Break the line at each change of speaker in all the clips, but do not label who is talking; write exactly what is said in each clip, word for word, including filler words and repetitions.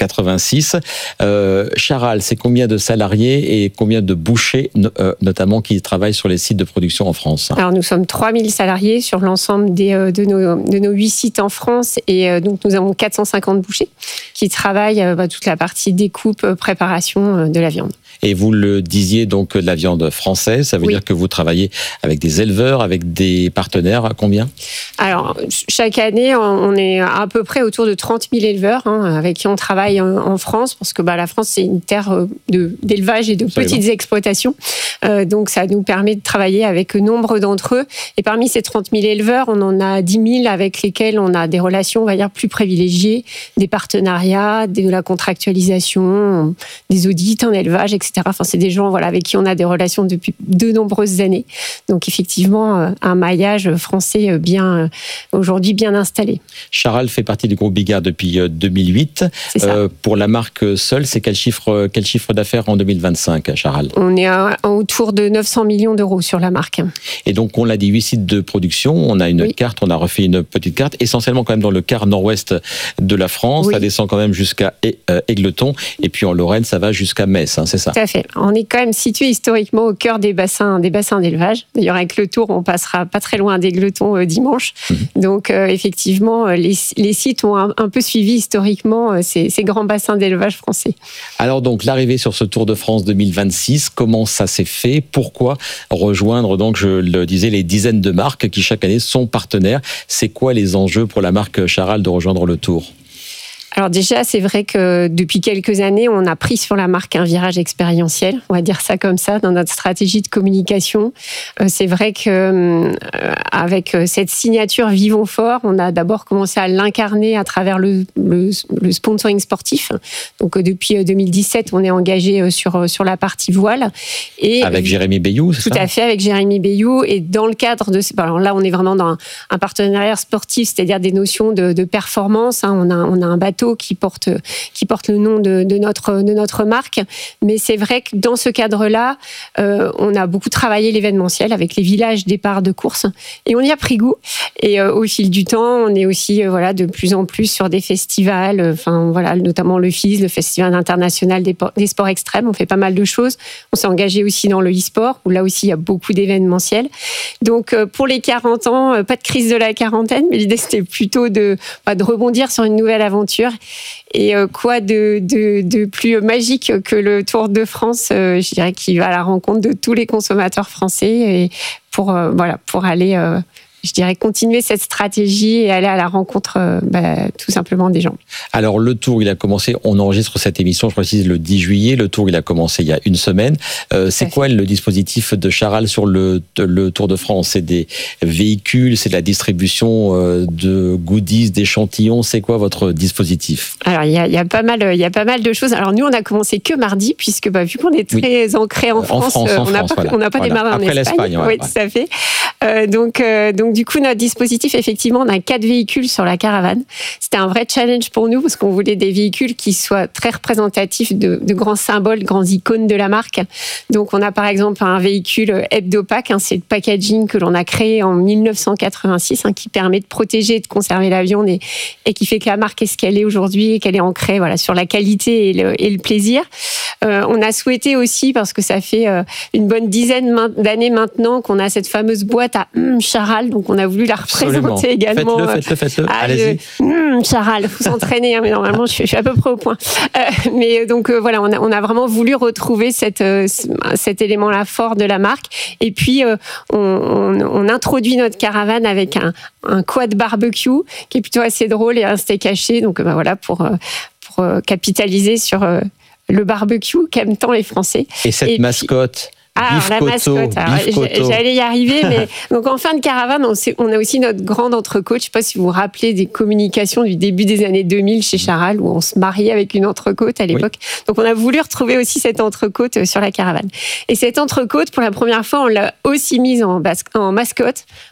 quatre-vingt-six. Euh, Charal, c'est combien de salariés et combien de bouchers, euh, notamment, qui travaillent sur les sites de production en France?
Alors, nous sommes trois mille salariés sur l'ensemble des, euh, de, nos, de nos huit sites en France. Et euh, donc, nous avons quatre cent cinquante bouchers qui travaillent euh, bah, toute la partie découpe, euh, préparation euh, de la viande.
Et vous le disiez, donc, de la viande française, ça veut
oui.
dire que vous travaillez avec des éleveurs, avec des partenaires, combien?
Alors, chaque année, on est à peu près autour de trente mille éleveurs hein, avec qui on travaille en France, parce que bah, la France, c'est une terre de, d'élevage et de Absolument. petites exploitations. Euh, donc, ça nous permet de travailler avec nombre d'entre eux. Et parmi ces trente mille éleveurs, on en a dix mille avec lesquels on a des relations, on va dire, plus privilégiées, des partenariats, de la contractualisation, des audits en élevage, et cetera. Enfin, c'est des gens voilà, avec qui on a des relations depuis de nombreuses années. Donc, effectivement, un maillage français bien, aujourd'hui bien installé.
Charal fait partie du groupe Bigard depuis deux mille huit.
C'est ça.
Euh, pour la marque seule, c'est quel chiffre, quel chiffre d'affaires en deux mille vingt-cinq, Charal?
On est à, à autour de neuf cents millions d'euros sur la marque.
Et donc, on l'a dit, huit sites de production. On a une oui. carte, on a refait une petite carte, essentiellement quand même dans le quart nord-ouest de la France. Oui. Ça descend quand même jusqu'à Égletons. Et puis en Lorraine, ça va jusqu'à Metz, hein, c'est ça?
Tout à fait. On est quand même situé historiquement au cœur des bassins, des bassins d'élevage. D'ailleurs, avec le Tour, on passera pas très loin d'Égletons euh, dimanche. Mmh. Donc, euh, effectivement, les, les sites ont un, un peu suivi historiquement euh, ces, ces grands bassins d'élevage français.
Alors donc, l'arrivée sur ce Tour de France deux mille vingt-six, comment ça s'est fait? Pourquoi rejoindre, donc, je le disais, les dizaines de marques qui chaque année sont partenaires? C'est quoi les enjeux pour la marque Charal de rejoindre le Tour?
Alors déjà, c'est vrai que depuis quelques années, on a pris sur la marque un virage expérientiel, on va dire ça comme ça, dans notre stratégie de communication. Euh, c'est vrai que euh, avec cette signature Vivons Fort, on a d'abord commencé à l'incarner à travers le, le, le sponsoring sportif. Donc depuis deux mille dix-sept, on est engagé sur sur la partie voile. Et
avec Jérémy Bayou, c'est
tout
ça?
à fait, avec Jérémy Bayou. Et dans le cadre de, alors là, on est vraiment dans un, un partenariat sportif, c'est-à-dire des notions de, de performance. Hein. On a on a un bateau qui porte, qui porte le nom de, de, notre, de notre marque. Mais c'est vrai que dans ce cadre-là, euh, on a beaucoup travaillé l'événementiel avec les villages départ de course et on y a pris goût. Et euh, au fil du temps, on est aussi euh, voilà, de plus en plus sur des festivals, euh, enfin, voilà, notamment le F I S, le Festival international des, des sports extrêmes. On fait pas mal de choses. On s'est engagé aussi dans le e-sport, où là aussi, il y a beaucoup d'événementiel. Donc, euh, pour les quarante ans, euh, pas de crise de la quarantaine, mais l'idée, c'était plutôt de, bah, de rebondir sur une nouvelle aventure. Et euh, quoi de, de, de plus magique que le Tour de France, euh, je dirais, qui va à la rencontre de tous les consommateurs français et pour, euh, voilà, pour aller... Euh, je dirais, continuer cette stratégie et aller à la rencontre euh, bah, tout simplement des gens.
Alors, le Tour, il a commencé, on enregistre cette émission, je précise, le dix juillet. Le Tour, il a commencé il y a une semaine. Euh, c'est quoi le dispositif de Charal sur le, le Tour de France? C'est des véhicules, c'est de la distribution euh, de goodies, d'échantillons. C'est quoi votre dispositif?
Alors, il y a, il y a pas mal, il y a pas mal de choses. Alors, nous, on a commencé que mardi, puisque bah, vu qu'on est très oui. ancré en, en France,
France
euh,
en
on n'a
France,
pas,
voilà.
pas
voilà.
démarré
Après
en Espagne.
l'Espagne, ouais,
oui,
ouais.
tout à fait. Euh, donc, euh, donc, du coup, notre dispositif, effectivement, on a quatre véhicules sur la caravane. C'était un vrai challenge pour nous parce qu'on voulait des véhicules qui soient très représentatifs de, de grands symboles, grands icônes de la marque. Donc, on a par exemple un véhicule Hebdopack, hein, c'est le packaging que l'on a créé en dix-neuf cent quatre-vingt-six, hein, qui permet de protéger et de conserver la viande et, et qui fait que la marque est ce qu'elle est aujourd'hui et qu'elle est ancrée voilà, sur la qualité et le, et le plaisir. Euh, on a souhaité aussi, parce que ça fait euh, une bonne dizaine d'années maintenant qu'on a cette fameuse boîte à hum, Charal, donc on a voulu la représenter
Absolument.
également.
Faites-le, faites-le, faites-le.
Ah,
allez-y.
Hum, Charal, faut s'entraîner, hein, mais normalement je suis, je suis à peu près au point. Euh, mais donc euh, voilà, on a, on a vraiment voulu retrouver cette, euh, cet élément-là fort de la marque. Et puis euh, on, on, on introduit notre caravane avec un, un quad barbecue qui est plutôt assez drôle et un steak haché. Donc bah, voilà, pour, pour euh, capitaliser sur euh, le barbecue qu'aiment tant les Français.
Et cette
et
mascotte
puis, Ah,
Bif
la
Coteau,
mascotte. Alors,
Bif Coteau.
J'allais y arriver, mais donc en fin de caravane, on, on a aussi notre grande entrecôte. Je ne sais pas si vous vous rappelez des communications du début des années deux mille chez Charal, où on se mariait avec une entrecôte à l'époque. Oui. Donc on a voulu retrouver aussi cette entrecôte sur la caravane. Et cette entrecôte, pour la première fois, on l'a aussi mise en, bas- en mascotte.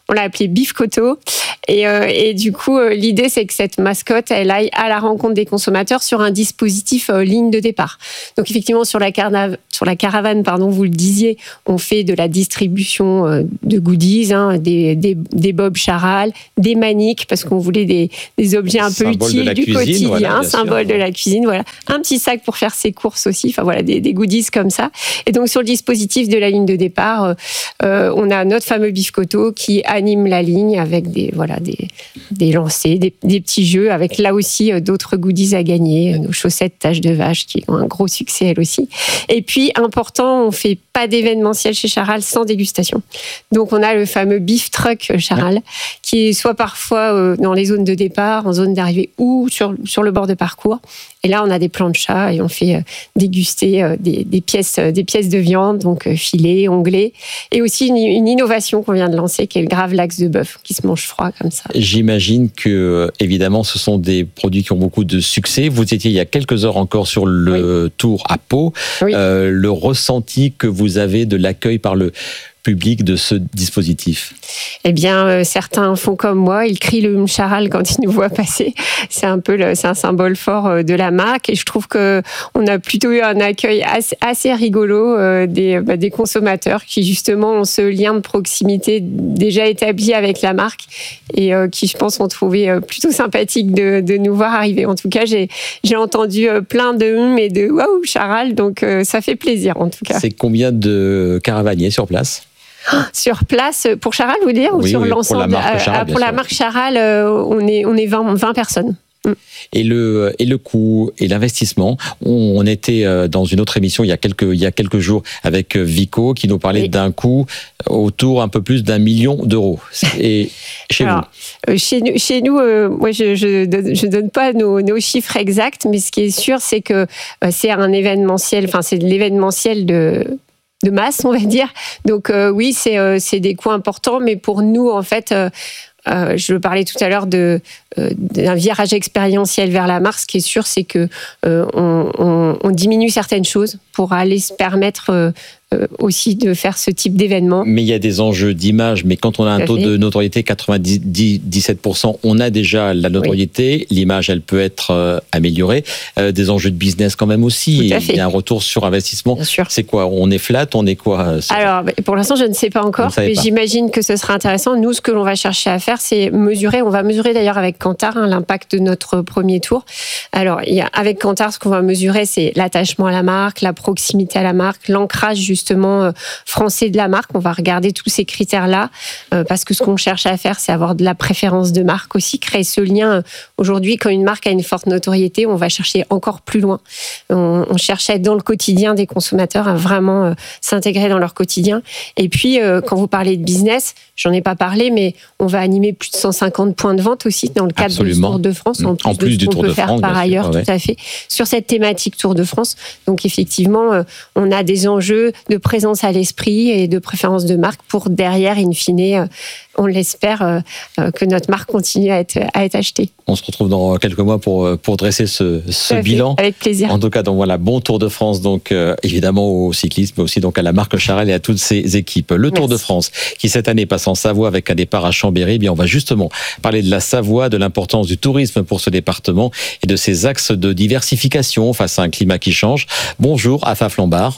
on l'a appelé Beef Coteau. Et, euh, et du coup, euh, l'idée, c'est que cette mascotte, elle aille à la rencontre des consommateurs sur un dispositif euh, ligne de départ. Donc, effectivement, sur la, carna- sur la caravane, pardon, vous le disiez, on fait de la distribution euh, de goodies, hein, des, des, des bobs Charal, des maniques, parce qu'on voulait des, des objets un peu
symbole
utiles du
cuisine,
quotidien,
voilà,
symbole
sûr.
de la cuisine, voilà. Un petit sac pour faire ses courses aussi, enfin voilà, des, des goodies comme ça. Et donc, sur le dispositif de la ligne de départ, euh, euh, on a notre fameux Beef Coteau qui anime la ligne avec des, voilà, des, des lancers, des, des petits jeux, avec là aussi euh, d'autres goodies à gagner, nos chaussettes taches de vache qui ont un gros succès elles aussi. Et puis, important, on fait pas d'événementiel chez Charal sans dégustation. Donc, on a le fameux Beef Truck Charal, ouais. qui est soit parfois euh, dans les zones de départ, en zone d'arrivée ou sur, sur le bord de parcours. Et là, on a des planchas et on fait euh, déguster euh, des, des, pièces, euh, des pièces de viande, donc euh, filet, onglet. Et aussi une, une innovation qu'on vient de lancer, qui est le gravlax de bœuf, qui se mange froid comme ça.
J'imagine que, évidemment, ce sont des produits qui ont beaucoup de succès. Vous étiez il y a quelques heures encore sur le oui. tour à Pau. Oui. Euh, le ressenti que vous avez de l'accueil par le public de ce dispositif?
Eh bien, euh, certains font comme moi, ils crient le Charal quand ils nous voient passer. C'est un peu, le, c'est un symbole fort euh, de la marque, et je trouve que on a plutôt eu un accueil assez, assez rigolo euh, des, bah, des consommateurs qui justement ont ce lien de proximité déjà établi avec la marque et euh, qui, je pense, ont trouvé euh, plutôt sympathique de, de nous voir arriver. En tout cas, j'ai, j'ai entendu euh, plein de hum et de waouh Charal, donc euh, ça fait plaisir en tout cas.
C'est combien de caravaniers sur place?
Sur place, pour Charal, vous dire, ou
oui,
sur
oui,
l'ensemble?
Pour la marque Charal,
pour la marque Charal, on est, on est vingt, vingt personnes.
Et le, et le coût et l'investissement. On, on était dans une autre émission il y a quelques, il y a quelques jours avec Vico qui nous parlait oui. d'un coût autour un peu plus d'un million d'euros. Et chez
Alors,
vous
Chez nous, chez nous euh, moi je je donne, je donne pas nos, nos chiffres exacts, mais ce qui est sûr, c'est que euh, c'est un événementiel, enfin c'est de l'événementiel de de masse, on va dire. Donc euh, oui, c'est euh, c'est des coûts importants, mais pour nous, en fait, euh, euh, je parlais tout à l'heure de euh, d'un virage expérientiel vers la marque. Ce qui est sûr, c'est que euh, on, on, on diminue certaines choses pour aller se permettre euh, euh, aussi de faire ce type d'événement.
Mais il y a des enjeux d'image. Mais quand on a un taux de notoriété quatre-vingt-dix-sept pour cent, on a déjà la notoriété. Oui. L'image, elle peut être euh, améliorée. Euh, des enjeux de business quand même aussi. Il y a un retour sur investissement. C'est quoi? On est flat? On est quoi?
Alors, pour l'instant, je ne sais pas encore. Mais pas. J'imagine que ce sera intéressant. Nous, ce que l'on va chercher à faire, c'est mesurer. On va mesurer d'ailleurs avec Kantar hein, l'impact de notre premier tour. Alors, il y a, avec Kantar, ce qu'on va mesurer, c'est l'attachement à la marque, la proximité à la marque, l'ancrage justement euh, français de la marque. On va regarder tous ces critères-là euh, parce que ce qu'on cherche à faire, c'est avoir de la préférence de marque aussi, créer ce lien. Aujourd'hui, quand une marque a une forte notoriété, on va chercher encore plus loin. On, on cherche à être dans le quotidien des consommateurs, à vraiment euh, s'intégrer dans leur quotidien. Et puis, euh, quand vous parlez de business, j'en ai pas parlé, mais on va animer plus de cent cinquante points de vente aussi dans le cadre
Absolument.
du Tour de France, en plus,
en plus
de ce
du
qu'on
Tour
peut
de
faire
France,
par ailleurs,
sûr, ouais.
tout à fait, sur cette thématique Tour de France. Donc effectivement, euh, on a des enjeux de présence à l'esprit et de préférence de marque pour derrière, in fine, euh, on l'espère, euh, euh, que notre marque continue à être, à être achetée.
On se retrouve dans quelques mois pour, pour dresser ce, ce bilan.
Avec plaisir.
En tout cas, donc voilà, bon Tour de France, donc euh, évidemment au cyclisme, mais aussi donc à la marque Charal et à toutes ses équipes. Le Tour Merci. de France, qui cette année passe en Savoie avec un départ à Chambéry, eh bien on va justement parler de la Savoie, de l'importance du tourisme pour ce département et de ses axes de diversification face à un climat qui change. Bonjour, Afa Flambard.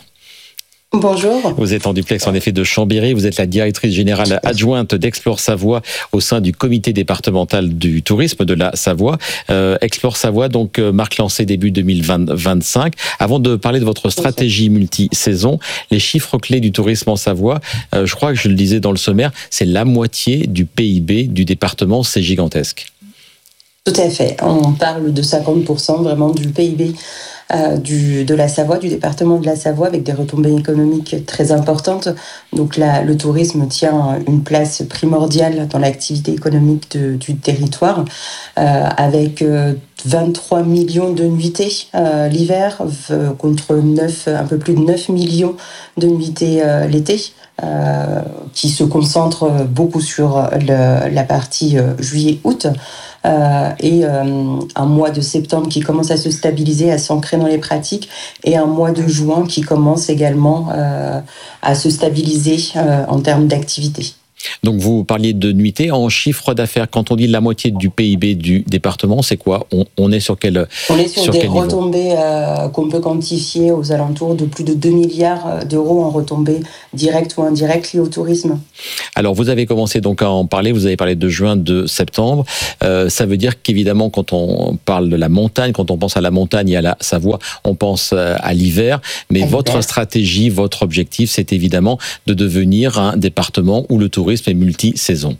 Bonjour.
Vous êtes en duplex en effet de Chambéry, vous êtes la directrice générale adjointe d'Explore Savoie au sein du comité départemental du tourisme de la Savoie. Euh, Explore Savoie, donc marque lancée début deux mille vingt-cinq. Avant de parler de votre stratégie multi-saison, les chiffres clés du tourisme en Savoie, euh, je crois que je le disais dans le sommaire, c'est la moitié du P I B du département, c'est gigantesque.
Tout à fait, on parle de cinquante pour cent vraiment du P I B euh, du, de la Savoie, du département de la Savoie, avec des retombées économiques très importantes. Donc là, le tourisme tient une place primordiale dans l'activité économique de, du territoire, euh, avec euh, vingt-trois millions de nuitées euh, l'hiver, euh, contre neuf, un peu plus de neuf millions de nuitées euh, l'été. Euh, qui se concentre beaucoup sur le, la partie euh, juillet-août euh, et euh, un mois de septembre qui commence à se stabiliser, à s'ancrer dans les pratiques, et un mois de juin qui commence également euh, à se stabiliser euh, en termes d'activité.
Donc vous parliez de nuitées en chiffre d'affaires. Quand on dit la moitié du P I B du département, c'est quoi ? on, on est sur quel
On est sur,
sur
des
quel
retombées euh, qu'on peut quantifier aux alentours de plus de deux milliards d'euros en retombées directes ou indirectes liées au tourisme.
Alors vous avez commencé donc à en parler, vous avez parlé de juin, de septembre. Euh, ça veut dire qu'évidemment quand on parle de la montagne, quand on pense à la montagne et à la Savoie, on pense à l'hiver. Mais à votre l'hiver. stratégie, votre objectif, c'est évidemment de devenir un département où le tourisme et multi-saison.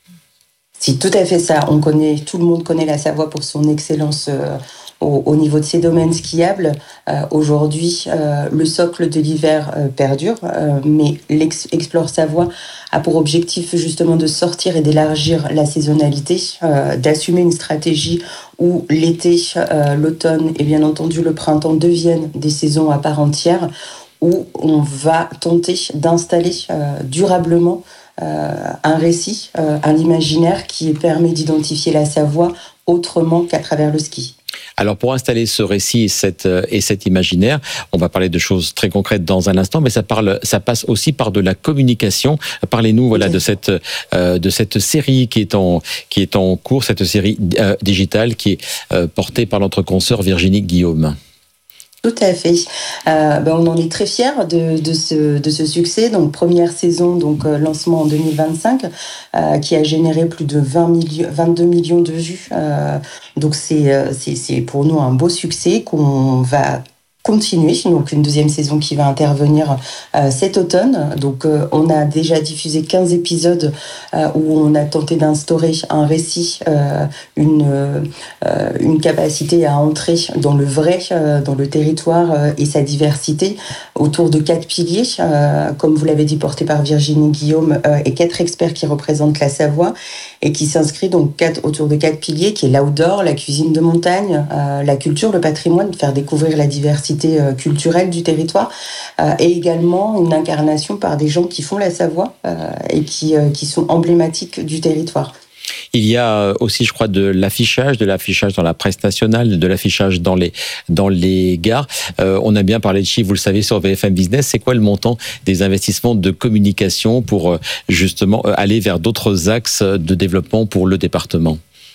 C'est tout à fait ça. On connaît, tout le monde connaît la Savoie pour son excellence euh, au, au niveau de ses domaines skiables. Euh, aujourd'hui, euh, le socle de l'hiver euh, perdure, euh, mais l'Explore Savoie a pour objectif justement de sortir et d'élargir la saisonnalité, euh, d'assumer une stratégie où l'été, euh, l'automne et bien entendu le printemps deviennent des saisons à part entière, où on va tenter d'installer euh, durablement Euh, un récit, euh, un imaginaire qui permet d'identifier la Savoie autrement qu'à travers le ski.
Alors pour installer ce récit et, cette, et cet imaginaire, on va parler de choses très concrètes dans un instant, mais ça, parle, ça passe aussi par de la communication. Parlez-nous voilà, okay. de, cette, euh, de cette série qui est, en, qui est en cours, cette série euh, digitale qui est euh, portée par notre consoeur Virginie Guillaume.
Tout à fait. Euh, ben on en est très fiers de, de, ce, de ce succès. Donc première saison, donc euh, lancement en deux mille vingt-cinq, euh, qui a généré plus de vingt millions, vingt-deux millions de vues. Euh, donc c'est, c'est, c'est pour nous un beau succès qu'on va continuer, donc une deuxième saison qui va intervenir euh, cet automne. Donc euh, on a déjà diffusé quinze épisodes euh, où on a tenté d'instaurer un récit, euh, une, euh, une capacité à entrer dans le vrai, euh, dans le territoire euh, et sa diversité autour de quatre piliers, euh, comme vous l'avez dit, porté par Virginie Guillaume euh, et quatre experts qui représentent la Savoie et qui s'inscrit donc quatre, autour de quatre piliers qui est l'outdoor, la cuisine de montagne, euh, la culture, le patrimoine, faire découvrir la diversité culturelle du territoire euh, et également une incarnation par des gens qui font la Savoie euh, et qui, euh, qui sont emblématiques du territoire.
Il y a aussi, je crois, de l'affichage, de l'affichage dans la presse nationale, de l'affichage dans les, dans les gares. Euh, on a bien parlé de chiffres, vous le savez, sur V F M Business. C'est quoi le montant des investissements de communication pour justement aller vers d'autres axes de développement pour le département ?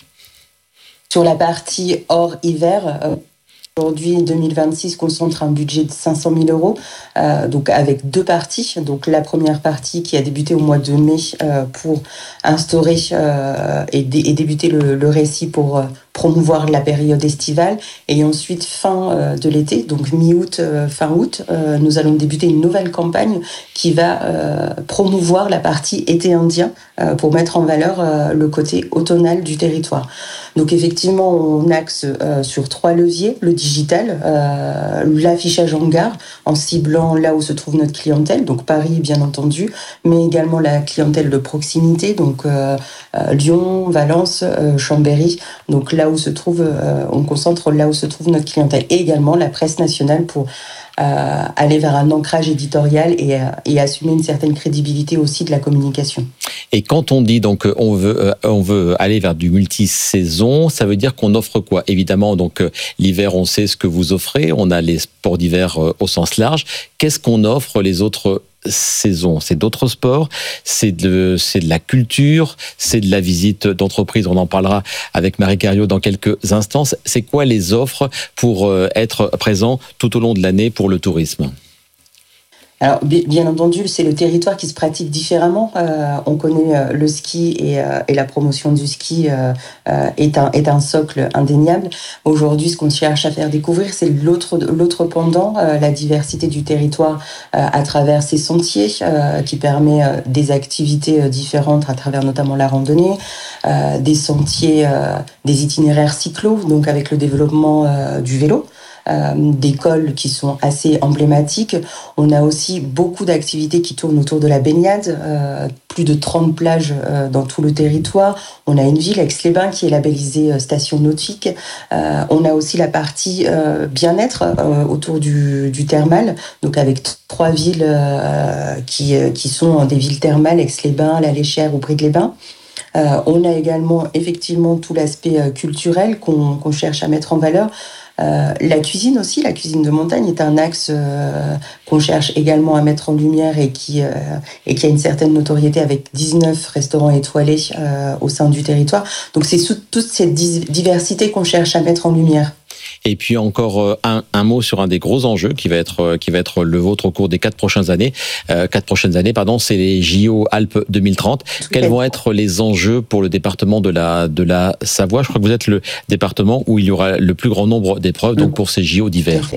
Sur la partie hors hiver, euh... Aujourd'hui, deux mille vingt-six concentre un budget de cinq cent mille euros, euh, donc avec deux parties. Donc la première partie qui a débuté au mois de mai euh, pour instaurer euh, et, dé- et débuter le, le récit pour euh, promouvoir la période estivale. Et ensuite, fin euh, de l'été, donc mi-août, euh, fin août, euh, nous allons débuter une nouvelle campagne qui va euh, promouvoir la partie été indien euh, pour mettre en valeur euh, le côté automnal du territoire. Donc effectivement, on axe euh, sur trois leviers, le digital, euh, l'affichage en gare, en ciblant là où se trouve notre clientèle, donc Paris bien entendu, mais également la clientèle de proximité, donc euh, euh, Lyon, Valence, euh, Chambéry, donc là où se trouve, euh, on concentre là où se trouve notre clientèle, et également la presse nationale pour euh, aller vers un ancrage éditorial et, et assumer une certaine crédibilité aussi de la communication.
Et quand on dit donc on veut on veut aller vers du multi-saison, ça veut dire qu'on offre quoi ? Évidemment, donc l'hiver, on sait ce que vous offrez, on a les sports d'hiver au sens large. Qu'est-ce qu'on offre les autres saisons ? C'est d'autres sports, c'est de c'est de la culture, c'est de la visite d'entreprise. On en parlera avec Marie Cariou dans quelques instants. C'est quoi les offres pour être présent tout au long de l'année pour le tourisme ?
Alors, bien entendu, c'est le territoire qui se pratique différemment. Euh, on connaît euh, le ski et, euh, et la promotion du ski euh, euh, est, un, est un socle indéniable. Aujourd'hui, ce qu'on cherche à faire découvrir, c'est l'autre, l'autre pendant, euh, la diversité du territoire euh, à travers ces sentiers euh, qui permet euh, des activités euh, différentes à travers notamment la randonnée, euh, des sentiers, euh, des itinéraires cyclos, donc avec le développement euh, du vélo. Euh, des cols qui sont assez emblématiques. On a aussi beaucoup d'activités qui tournent autour de la baignade, euh, plus de trente plages euh, dans tout le territoire. On a une ville, Aix-les-Bains, qui est labellisée euh, station nautique. Euh, on a aussi la partie euh, bien-être euh, autour du, du thermal, donc avec t- trois villes euh, qui, euh, qui sont des villes thermales, Aix-les-Bains, La Léchère ou Brie-de-les-Bains. Euh, on a également effectivement tout l'aspect euh, culturel qu'on, qu'on cherche à mettre en valeur. Euh, la cuisine aussi, la cuisine de montagne est un axe euh, qu'on cherche également à mettre en lumière et qui, euh, et qui a une certaine notoriété avec dix-neuf restaurants étoilés euh, au sein du territoire. Donc c'est sous toute cette diversité qu'on cherche à mettre en lumière.
Et puis encore un, un mot sur un des gros enjeux qui va être qui va être le vôtre au cours des quatre prochaines années. Euh, quatre prochaines années, pardon, c'est les J O Alpes deux mille trente. Tout Quels vont être les enjeux pour le département de la de la Savoie? Je crois que vous êtes le département où il y aura le plus grand nombre d'épreuves, donc pour ces J O d'hiver.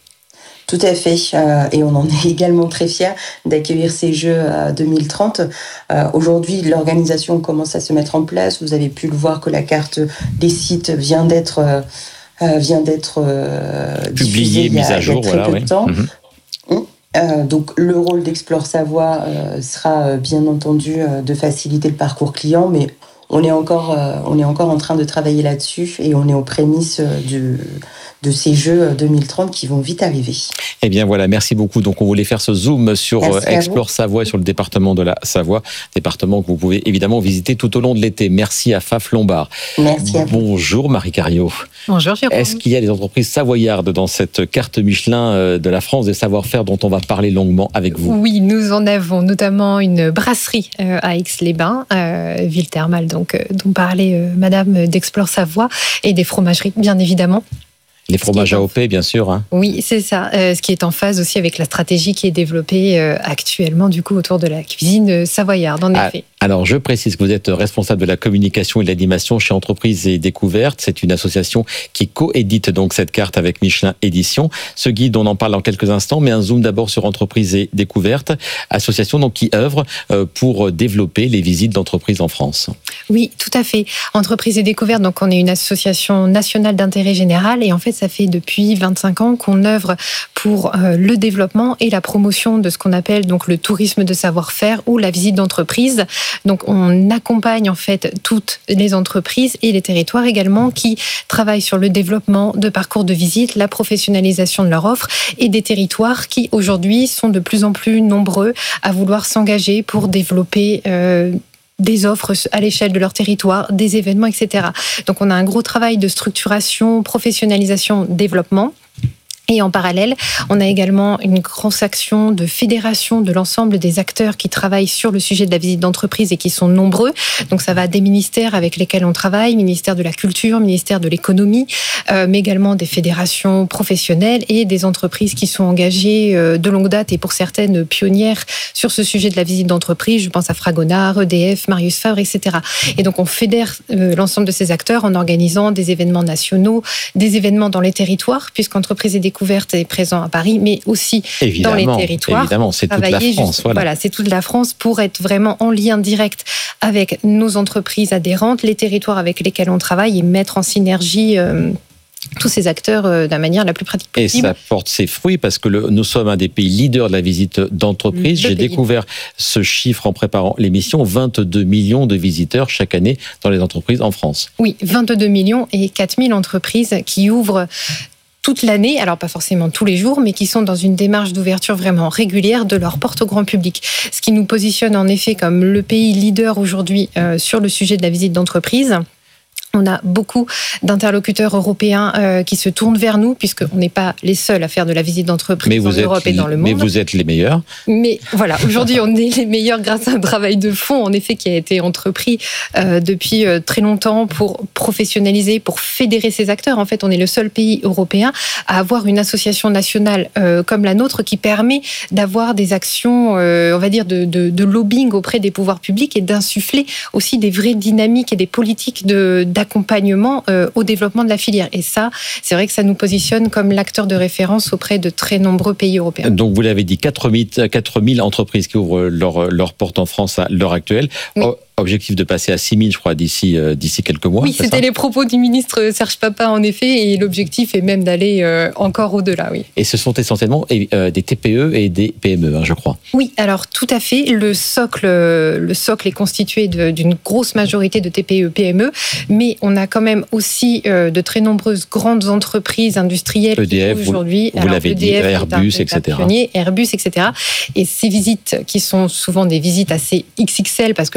Tout à fait, euh, et on en est également très fiers d'accueillir ces Jeux euh, deux mille trente. Euh, aujourd'hui, l'organisation commence à se mettre en place. Vous avez pu le voir que la carte des sites vient d'être euh, Euh, vient d'être euh,
publié, mise à jour,
voilà,
ouais.
Temps. Mmh. Euh, donc le rôle d'Explore Savoie euh, sera bien entendu euh, de faciliter le parcours client, mais on est encore, euh, on est encore en train de travailler là-dessus et on est aux prémices euh, du, de ces Jeux deux mille trente qui vont vite arriver.
Eh bien voilà, merci beaucoup. Donc on voulait faire ce zoom sur merci Explore Savoie, sur le département de la Savoie, département que vous pouvez évidemment visiter tout au long de l'été. Merci à Faf Lombard.
Merci à vous.
Bonjour Marie Cariou.
Bonjour Jérôme.
Est-ce qu'il y a des entreprises savoyardes dans cette carte Michelin de la France des savoir-faire dont on va parler longuement avec vous?
Oui, nous en avons notamment une brasserie à Aix-les-Bains, euh, ville thermale donc, dont parlait euh, Madame d'Explore Savoie, et des fromageries bien évidemment.
Les fromages A O P, bien sûr. Hein.
Oui, c'est ça. Euh, ce qui est en phase aussi avec la stratégie qui est développée euh, actuellement, du coup, autour de la cuisine savoyarde, en
ah,
effet.
Alors, je précise que vous êtes responsable de la communication et de l'animation chez Entreprises et Découvertes. C'est une association qui coédite donc cette carte avec Michelin Édition. Ce guide, on en parle dans quelques instants, mais un zoom d'abord sur Entreprises et Découvertes, association donc qui œuvre pour développer les visites d'entreprises en France.
Oui, tout à fait. Entreprises et Découvertes, donc on est une association nationale d'intérêt général et en fait, ça fait depuis vingt-cinq ans qu'on œuvre pour euh, le développement et la promotion de ce qu'on appelle donc le tourisme de savoir-faire ou la visite d'entreprise. Donc, on accompagne en fait toutes les entreprises et les territoires également qui travaillent sur le développement de parcours de visite, la professionnalisation de leur offre et des territoires qui aujourd'hui sont de plus en plus nombreux à vouloir s'engager pour développer euh, des offres à l'échelle de leur territoire, des événements, et cetera. Donc, on a un gros travail de structuration, professionnalisation, développement. Et en parallèle, on a également une grosse action de fédération de l'ensemble des acteurs qui travaillent sur le sujet de la visite d'entreprise et qui sont nombreux. Donc ça va des ministères avec lesquels on travaille, ministère de la Culture, ministère de l'Économie, euh, mais également des fédérations professionnelles et des entreprises qui sont engagées euh, de longue date et pour certaines pionnières sur ce sujet de la visite d'entreprise. Je pense à Fragonard, E D F, Marius Favre, et cetera. Et donc on fédère euh, l'ensemble de ces acteurs en organisant des événements nationaux, des événements dans les territoires, puisqu'Entreprises et Découvertes est présent à Paris, mais aussi
évidemment,
dans les territoires.
Évidemment, c'est toute la France.
Juste, voilà. voilà, c'est toute la France pour être vraiment en lien direct avec nos entreprises adhérentes, les territoires avec lesquels on travaille et mettre en synergie euh, tous ces acteurs euh, de la manière la plus pratique possible.
Et ça porte ses fruits parce que le, nous sommes un des pays leaders de la visite d'entreprise. J'ai pays. découvert ce chiffre en préparant l'émission, vingt-deux millions de visiteurs chaque année dans les entreprises en France.
Oui, vingt-deux millions et quatre mille entreprises qui ouvrent toute l'année, alors pas forcément tous les jours, mais qui sont dans une démarche d'ouverture vraiment régulière de leur porte au grand public. Ce qui nous positionne en effet comme le pays leader aujourd'hui euh, sur le sujet de la visite d'entreprise. On a beaucoup d'interlocuteurs européens euh, qui se tournent vers nous, puisqu'on n'est pas les seuls à faire de la visite d'entreprise en Europe et dans le monde.
Mais vous êtes les meilleurs.
Mais voilà, aujourd'hui, on est les meilleurs grâce à un travail de fond, en effet, qui a été entrepris euh, depuis euh, très longtemps pour professionnaliser, pour fédérer ces acteurs. En fait, on est le seul pays européen à avoir une association nationale euh, comme la nôtre qui permet d'avoir des actions, euh, on va dire, de, de, de lobbying auprès des pouvoirs publics et d'insuffler aussi des vraies dynamiques et des politiques de d'accompagnement euh, au développement de la filière. Et ça, c'est vrai que ça nous positionne comme l'acteur de référence auprès de très nombreux pays européens.
Donc, vous l'avez dit, quatre mille entreprises qui ouvrent leurs leur portes en France à l'heure actuelle. Oui. Oh, objectif de passer à six mille, je crois, d'ici, euh, d'ici quelques mois.
Oui, c'était ça les propos du ministre Serge Papin, en effet, et l'objectif est même d'aller euh, encore au-delà, oui.
Et ce sont essentiellement euh, des T P E et des P M E, hein, je crois.
Oui, alors tout à fait. Le socle, le socle est constitué de, d'une grosse majorité de T P E, P M E, mais on a quand même aussi euh, de très nombreuses grandes entreprises industrielles
E D F, qui aujourd'hui, vous, vous l'avez E D F, dit, Airbus, et cetera.
Pionnier, Airbus, et cetera. Et ces visites qui sont souvent des visites assez X X L, parce que là, on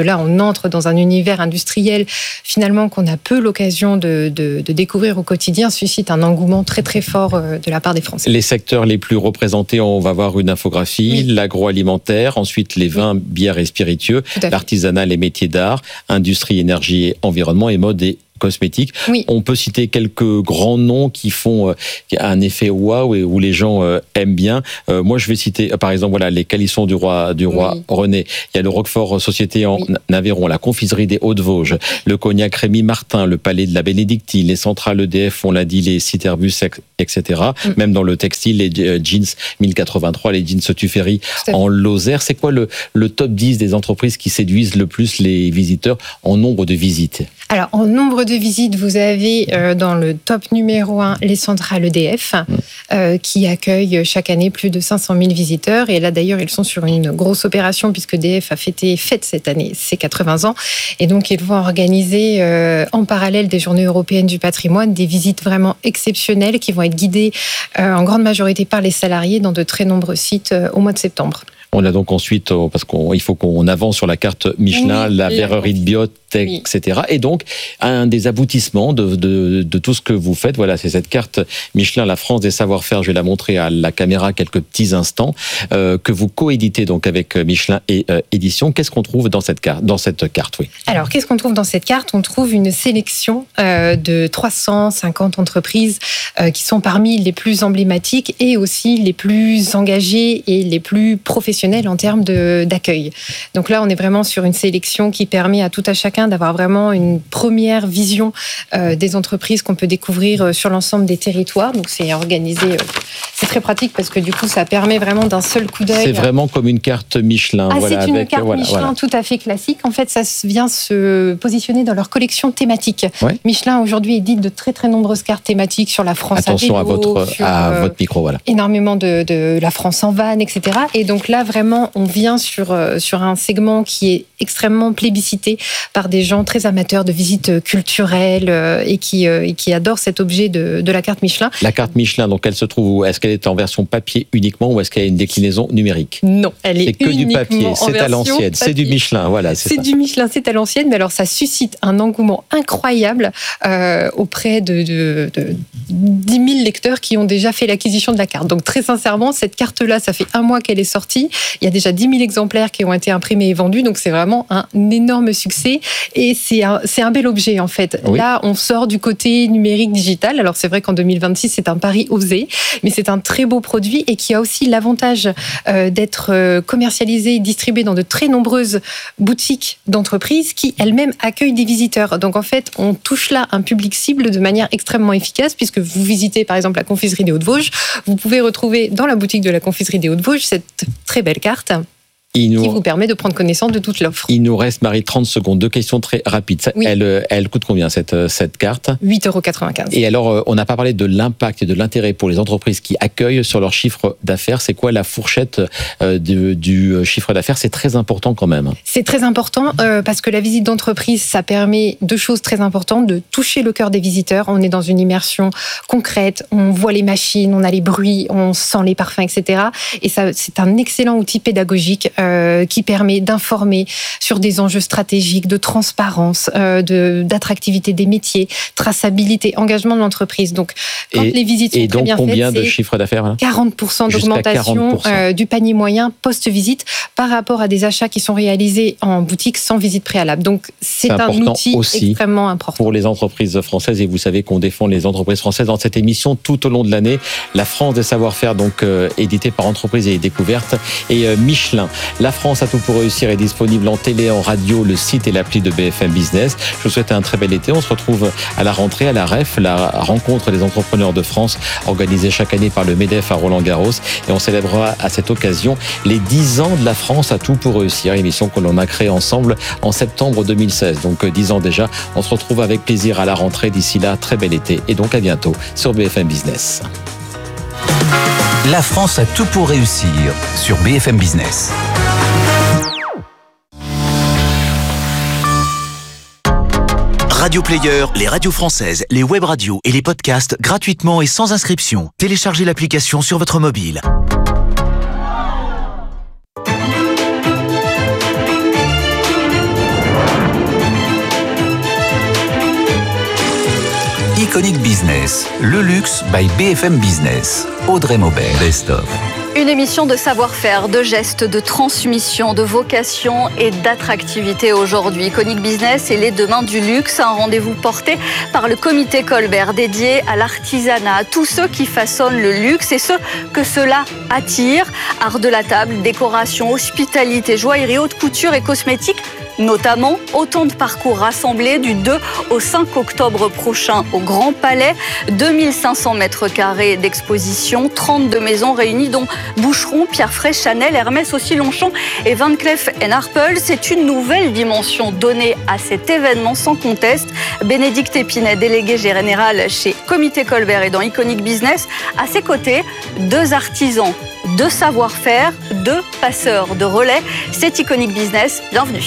rentre dans un univers industriel finalement qu'on a peu l'occasion de, de, de découvrir au quotidien suscite un engouement très très fort de la part des Français.
Les secteurs les plus représentés, on va voir une infographie, oui. L'agroalimentaire, ensuite les vins, oui. Bières et spiritueux, l'artisanat, les métiers d'art, industrie, énergie et environnement et mode et cosmétiques. Oui. On peut citer quelques grands noms qui font un effet waouh et où les gens aiment bien. Euh, moi, je vais citer, par exemple, voilà, les calissons du roi, du roi oui. René. Il y a le Roquefort Société en oui. Aveyron, la confiserie des Hauts-de-Vosges, le cognac Rémy Martin, le palais de la Bénédictine, les centrales E D F, on l'a dit, les Citerbus, et cetera. Mm. Même dans le textile, les jeans mille quatre-vingt-trois, les jeans Tuffery en Lozère. C'est quoi le, le top dix des entreprises qui séduisent le plus les visiteurs en nombre de visites?
Alors, en nombre de visites, vous avez euh, dans le top numéro un les centrales E D F, mmh. euh, qui accueillent chaque année plus de cinq cent mille visiteurs. Et là, d'ailleurs, ils sont sur une grosse opération, puisque E D F a fêté, fête cette année ses quatre-vingts ans. Et donc, ils vont organiser, euh, en parallèle des Journées européennes du patrimoine, des visites vraiment exceptionnelles qui vont être guidées euh, en grande majorité par les salariés dans de très nombreux sites euh, au mois de septembre.
On a donc ensuite, parce qu'il faut qu'on avance sur la carte Michelin, oui, la verrerie de Biot, oui. et cetera. Et donc, un des aboutissements de, de, de tout ce que vous faites, voilà, c'est cette carte Michelin, la France des savoir-faire. Je vais la montrer à la caméra quelques petits instants, euh, que vous coéditez donc avec Michelin et euh, Édition. Qu'est-ce qu'on trouve dans cette carte, dans cette carte, oui.
Alors, qu'est-ce qu'on trouve dans cette carte? On trouve une sélection euh, de trois cent cinquante entreprises euh, qui sont parmi les plus emblématiques et aussi les plus engagées et les plus professionnelles en termes de, d'accueil. Donc là, on est vraiment sur une sélection qui permet à tout à chacun d'avoir vraiment une première vision euh, des entreprises qu'on peut découvrir sur l'ensemble des territoires. Donc c'est organisé, euh, c'est très pratique parce que du coup, ça permet vraiment d'un seul coup d'œil.
C'est vraiment comme une carte Michelin.
Ah,
voilà,
c'est une
avec,
carte
voilà,
Michelin
voilà.
tout à fait classique. En fait, ça vient se positionner dans leur collection thématique. Ouais. Michelin aujourd'hui édite de très très nombreuses cartes thématiques sur la France.
Attention
à, vélo,
à votre
sur,
à
euh,
votre micro, voilà.
Énormément de, de la France en van, et cetera. Et donc là, vraiment, on vient sur, sur un segment qui est extrêmement plébiscité par des gens très amateurs de visites culturelles et qui, et qui adorent cet objet de, de la carte Michelin.
La carte Michelin, donc elle se trouve où? Est-ce qu'elle est en version papier uniquement ou est-ce qu'elle a une déclinaison numérique?
Non, elle est,
c'est que du papier, c'est à l'ancienne,
papier.
C'est du Michelin, voilà. C'est,
c'est
ça.
du Michelin, c'est à l'ancienne, mais alors ça suscite un engouement incroyable euh, auprès de, de, de dix mille lecteurs qui ont déjà fait l'acquisition de la carte. Donc très sincèrement, cette carte-là, ça fait un mois qu'elle est sortie. Il y a déjà dix mille exemplaires qui ont été imprimés et vendus, donc c'est vraiment un énorme succès et c'est un, c'est un bel objet en fait. Oui. Là, on sort du côté numérique digital. Alors c'est vrai qu'en deux mille vingt-six, c'est un pari osé, mais c'est un très beau produit et qui a aussi l'avantage euh, d'être commercialisé et distribué dans de très nombreuses boutiques d'entreprises qui elles-mêmes accueillent des visiteurs. Donc en fait, on touche là un public cible de manière extrêmement efficace puisque vous visitez par exemple la confiserie des Hauts-de-Vosges, vous pouvez retrouver dans la boutique de la confiserie des Hauts-de-Vosges cette très belle carte. Il nous... qui vous permet de prendre connaissance de toute l'offre.
Il nous reste, Marie, trente secondes. Deux questions très rapides. Oui. Elle, elle coûte combien, cette, cette carte?
huit euros quatre-vingt-quinze.
Et alors, on n'a pas parlé de l'impact et de l'intérêt pour les entreprises qui accueillent sur leur chiffre d'affaires. C'est quoi la fourchette du, du chiffre d'affaires? C'est très important quand même.
C'est très important euh, parce que la visite d'entreprise, ça permet deux choses très importantes. De toucher le cœur des visiteurs. On est dans une immersion concrète. On voit les machines, on a les bruits, on sent les parfums, et cetera. Et ça, c'est un excellent outil pédagogique Euh, qui permet d'informer sur des enjeux stratégiques, de transparence, euh, de, d'attractivité des métiers, traçabilité, engagement de l'entreprise. Donc, quand
et,
les visites sont
et
très bien faites,
c'est combien de chiffre d'affaires là?
quarante pour cent d'augmentation quarante pour cent. Euh, du panier moyen post-visite par rapport à des achats qui sont réalisés en boutique sans visite préalable. Donc, c'est, c'est un outil extrêmement important.
Pour les entreprises françaises, et vous savez qu'on défend les entreprises françaises dans cette émission tout au long de l'année. La France des savoir-faire, donc euh, éditée par Entreprises et Découvertes, et euh, Michelin. La France a tout pour réussir est disponible en télé, en radio, le site et l'appli de B F M Business. Je vous souhaite un très bel été. On se retrouve à la rentrée, à la R E F, la rencontre des entrepreneurs de France, organisée chaque année par le MEDEF à Roland-Garros. Et on célébrera à cette occasion les dix ans de la France a tout pour réussir, émission que l'on a créée ensemble en septembre deux mille seize. Donc dix ans déjà. On se retrouve avec plaisir à la rentrée. D'ici là, très bel été et donc à bientôt sur B F M Business.
La France a tout pour réussir sur B F M Business. Radio Player, les radios françaises, les web radios et les podcasts gratuitement et sans inscription. Téléchargez l'application sur votre mobile. Iconic Business, le luxe by B F M Business. Audrey Maubert, Best of.
Une émission de savoir-faire, de gestes, de transmission, de vocation et d'attractivité aujourd'hui. Iconic Business et les demain du luxe, un rendez-vous porté par le comité Colbert dédié à l'artisanat, à tous ceux qui façonnent le luxe et ceux que cela attire. Art de la table, décoration, hospitalité, joaillerie, haute couture et cosmétiques. Notamment, autant de parcours rassemblés du deux au cinq octobre prochain au Grand Palais. deux mille cinq cents mètres carrés d'exposition, trente-deux maisons réunies dont Boucheron, Pierre Fray, Chanel, Hermès, aussi Longchamp et Van Cleef and Arpels. C'est une nouvelle dimension donnée à cet événement sans conteste. Bénédicte Épinay, délégué général chez Comité Colbert et dans Iconic Business. À ses côtés, deux artisans, deux savoir-faire, deux passeurs de relais. C'est Iconic Business. Bienvenue.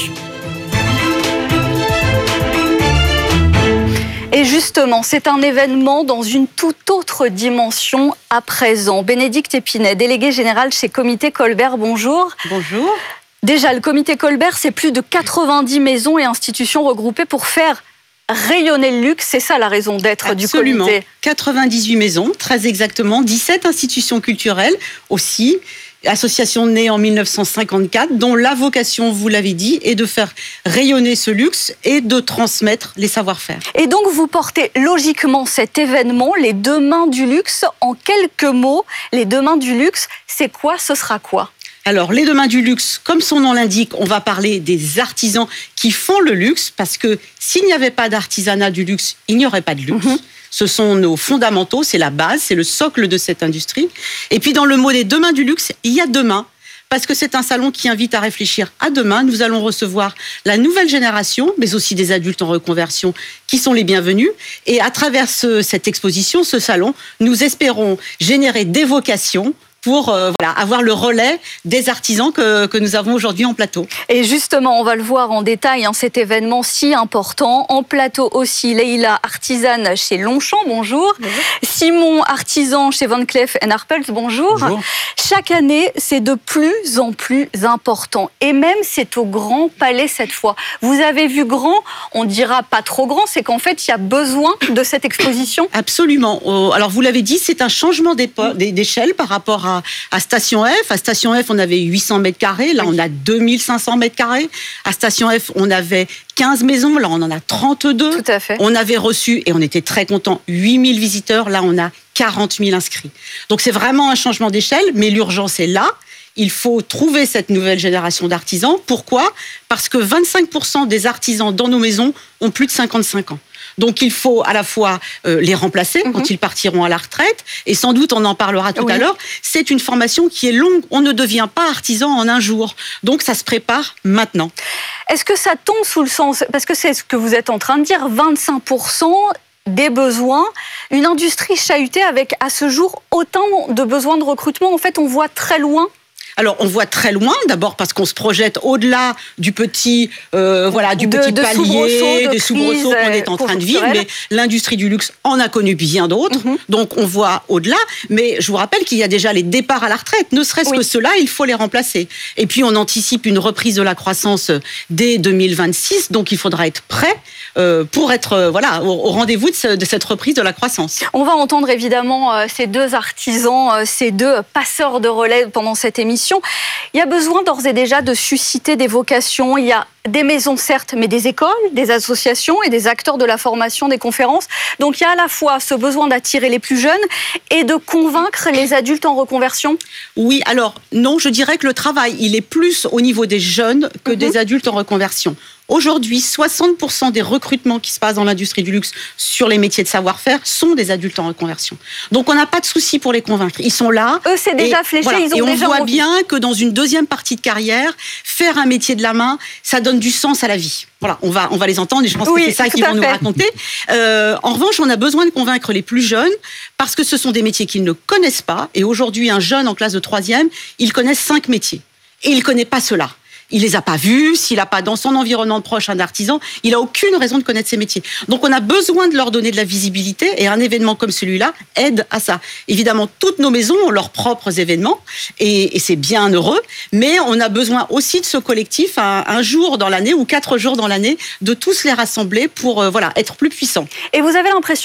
Et justement, c'est un événement dans une toute autre dimension à présent. Bénédicte Épinay, déléguée générale chez Comité Colbert, bonjour.
Bonjour.
Déjà, le Comité Colbert, c'est plus de quatre-vingt-dix maisons et institutions regroupées pour faire rayonner le luxe. C'est ça la raison d'être
Absolument.
du comité.
quatre-vingt-dix-huit maisons, très exactement, dix-sept institutions culturelles aussi. Association née en mille neuf cent cinquante-quatre, dont la vocation, vous l'avez dit, est de faire rayonner ce luxe et de transmettre les savoir-faire.
Et donc, vous portez logiquement cet événement, les deux mains du luxe. En quelques mots, les deux mains du luxe, c'est quoi? Ce sera quoi?
Alors, les deux mains du luxe, comme son nom l'indique, on va parler des artisans qui font le luxe, parce que s'il n'y avait pas d'artisanat du luxe, il n'y aurait pas de luxe. Mmh. Ce sont nos fondamentaux, c'est la base, c'est le socle de cette industrie. Et puis dans le mot des deux mains du luxe, il y a demain, parce que c'est un salon qui invite à réfléchir à demain. Nous allons recevoir la nouvelle génération, mais aussi des adultes en reconversion qui sont les bienvenus. Et à travers ce, cette exposition, ce salon, nous espérons générer des vocations pour euh, voilà, avoir le relais des artisans que, que nous avons aujourd'hui en plateau.
Et justement, on va le voir en détail, hein, cet événement si important. En plateau aussi, Leïla, artisane chez Longchamp, bonjour. bonjour. Simon, artisan chez Van Cleef and Arpels, bonjour. bonjour. Chaque année, c'est de plus en plus important. Et même, c'est au Grand Palais cette fois. Vous avez vu grand, on dira pas trop grand, c'est qu'en fait, il y a besoin de cette exposition.
Absolument. Alors, vous l'avez dit, c'est un changement d'échelle par rapport à à Station F. À Station F, on avait huit cents mètres carrés. Là, on a deux mille cinq cents mètres carrés. À Station F, on avait quinze maisons. Là, on en a trente-deux.
Tout à fait.
On avait reçu, et on était très contents, huit mille visiteurs. Là, on a quarante mille inscrits. Donc, c'est vraiment un changement d'échelle, mais l'urgence est là. Il faut trouver cette nouvelle génération d'artisans. Pourquoi ? Parce que vingt-cinq pour cent des artisans dans nos maisons ont plus de cinquante-cinq ans. Donc, il faut à la fois euh, les remplacer mmh. quand ils partiront à la retraite. Et sans doute, on en parlera tout oui. à l'heure. C'est une formation qui est longue. On ne devient pas artisan en un jour. Donc, ça se prépare maintenant.
Est-ce que ça tombe sous le sens, parce que c'est ce que vous êtes en train de dire, vingt-cinq pour cent des besoins, une industrie chahutée avec, à ce jour, autant de besoins de recrutement. En fait, on voit très loin.
Alors, on voit très loin, d'abord parce qu'on se projette au-delà du petit, euh, voilà, du de, petit de palier, des soubresauts qu'on est en train de vivre. Mais l'industrie du luxe en a connu bien d'autres. Mm-hmm. Donc, on voit au-delà. Mais je vous rappelle qu'il y a déjà les départs à la retraite. Ne serait-ce oui. que cela, il faut les remplacer. Et puis, on anticipe une reprise de la croissance dès deux mille vingt-six. Donc, il faudra être prêt euh, pour être euh, voilà, au, au rendez-vous de, ce, de cette reprise de la croissance.
On va entendre évidemment euh, ces deux artisans, euh, ces deux passeurs de relais pendant cette émission. Il y a besoin d'ores et déjà de susciter des vocations. Il y a des maisons, certes, mais des écoles, des associations et des acteurs de la formation, des conférences. Donc, il y a à la fois ce besoin d'attirer les plus jeunes et de convaincre les adultes en reconversion.
Oui, alors, non, je dirais que le travail, il est plus au niveau des jeunes que mm-hmm. des adultes en reconversion. Aujourd'hui, soixante pour cent des recrutements qui se passent dans l'industrie du luxe sur les métiers de savoir-faire sont des adultes en reconversion. Donc, on n'a pas de souci pour les convaincre. Ils sont là.
Eux, c'est déjà et, fléché. Voilà. Ils ont
et on
déjà
voit
envie.
bien que dans une deuxième partie de carrière, faire un métier de la main, ça donne du sens à la vie. Voilà, on va, on va les entendre et je pense oui, que c'est ça qu'ils vont nous raconter. Euh, en revanche, on a besoin de convaincre les plus jeunes parce que ce sont des métiers qu'ils ne connaissent pas. Et aujourd'hui, un jeune en classe de troisième, il connaît cinq métiers. Et il ne connaît pas cela. Il les a pas vus, s'il n'a pas dans son environnement proche un artisan, il n'a aucune raison de connaître ces métiers. Donc on a besoin de leur donner de la visibilité et un événement comme celui-là aide à ça. Évidemment, toutes nos maisons ont leurs propres événements et, et c'est bien heureux, mais on a besoin aussi de ce collectif un, un jour dans l'année ou quatre jours dans l'année, de tous les rassembler pour euh, voilà, être plus puissants.
Et vous avez l'impression qu'il y a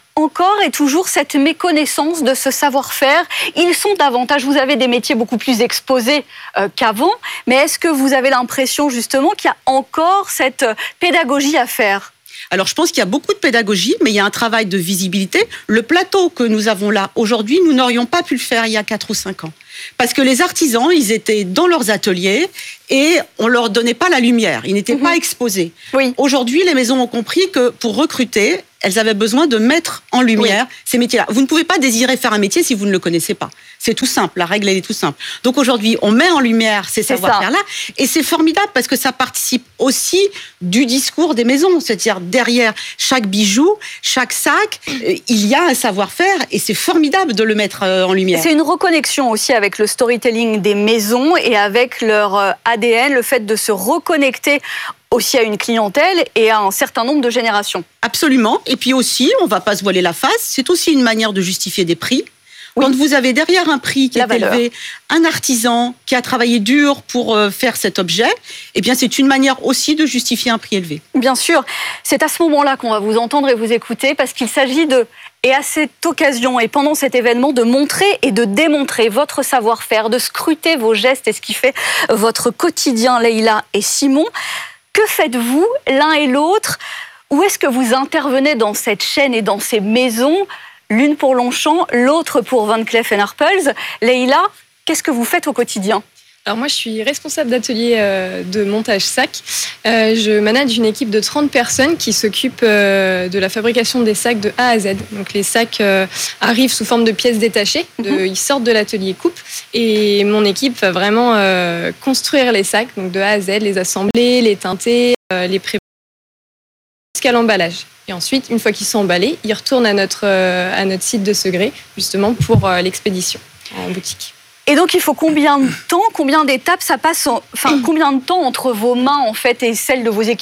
encore et toujours cette méconnaissance de ce savoir-faire. Ils sont davantage, vous avez des métiers beaucoup plus exposés euh, qu'avant, mais est-ce que vous avez l'impression justement qu'il y a encore cette pédagogie à faire ?
Alors, je pense qu'il y a beaucoup de pédagogie, mais il y a un travail de visibilité. Le plateau que nous avons là aujourd'hui, nous n'aurions pas pu le faire il y a quatre ou cinq ans. Parce que les artisans, ils étaient dans leurs ateliers et on leur donnait pas la lumière. Ils n'étaient mmh. pas exposés. Oui. Aujourd'hui, les maisons ont compris que pour recruter, elles avaient besoin de mettre en lumière oui. ces métiers-là. Vous ne pouvez pas désirer faire un métier si vous ne le connaissez pas. C'est tout simple. La règle, elle est tout simple. Donc aujourd'hui, on met en lumière ces savoir-faire-là. Et c'est formidable parce que ça participe aussi du discours des maisons. C'est-à-dire, derrière chaque bijou, chaque sac, il y a un savoir-faire et c'est formidable de le mettre en lumière.
C'est une reconnexion aussi avec le storytelling des maisons et avec leur A D N, le fait de se reconnecter aussi à une clientèle et à un certain nombre de générations.
Absolument. Et puis aussi, on ne va pas se voiler la face, c'est aussi une manière de justifier des prix. Oui. Quand vous avez derrière un prix qui la est valeur. élevé, un artisan qui a travaillé dur pour faire cet objet, eh bien c'est une manière aussi de justifier un prix élevé.
Bien sûr. C'est à ce moment-là qu'on va vous entendre et vous écouter parce qu'il s'agit de, et à cette occasion et pendant cet événement, de montrer et de démontrer votre savoir-faire, de scruter vos gestes et ce qui fait votre quotidien, Leïla et Simon. Que faites-vous l'un et l'autre ? Où est-ce que vous intervenez dans cette chaîne et dans ces maisons ? L'une pour Longchamp, l'autre pour Van Cleef and Arpels. Leïla, qu'est-ce que vous faites au quotidien ?
Alors moi, je suis responsable d'atelier euh, de montage sac. Euh, je manage une équipe de trente personnes qui s'occupent euh, de la fabrication des sacs de A à Z. Donc les sacs euh, arrivent sous forme de pièces détachées. De, mmh. Ils sortent de l'atelier coupe. Et mon équipe va vraiment euh, construire les sacs, donc de A à Z, les assembler, les teinter, euh, les préparer jusqu'à l'emballage. Et ensuite, une fois qu'ils sont emballés, ils retournent à notre, euh, à notre site de Segré, justement pour euh, l'expédition en boutique.
Et donc, il faut combien de temps, combien d'étapes ça passe, en, enfin, combien de temps entre vos mains, en fait, et celles de vos équipes ?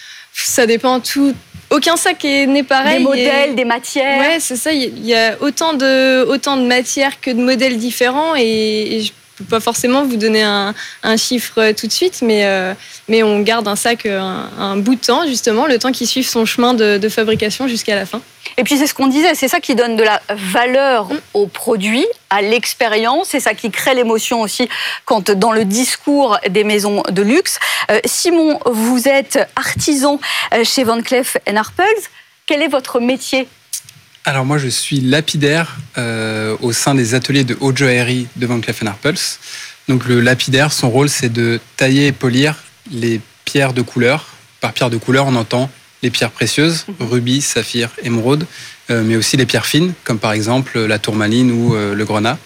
Ça dépend tout. Aucun sac n'est pareil.
Des modèles,
et...
des matières.
Ouais, c'est ça. Il y a autant de, autant de matières que de modèles différents et, et je ne peux pas forcément vous donner un, un chiffre tout de suite, mais, euh, mais on garde un sac un, un bout de temps, justement, le temps qui suive son chemin de, de fabrication jusqu'à la fin.
Et puis c'est ce qu'on disait, c'est ça qui donne de la valeur mmh. au produit, à l'expérience, c'est ça qui crée l'émotion aussi quand dans le discours des maisons de luxe. Euh, Simon, vous êtes artisan chez Van Cleef and Arpels. Quel est votre métier ?
Alors moi je suis lapidaire euh, au sein des ateliers de haute joaillerie de Van Cleef and Arpels. Donc le lapidaire, son rôle c'est de tailler et polir les pierres de couleur. Par pierre de couleur on entend les pierres précieuses, rubis, saphir, émeraude, euh, mais aussi les pierres fines, comme par exemple la tourmaline ou euh, le grenat.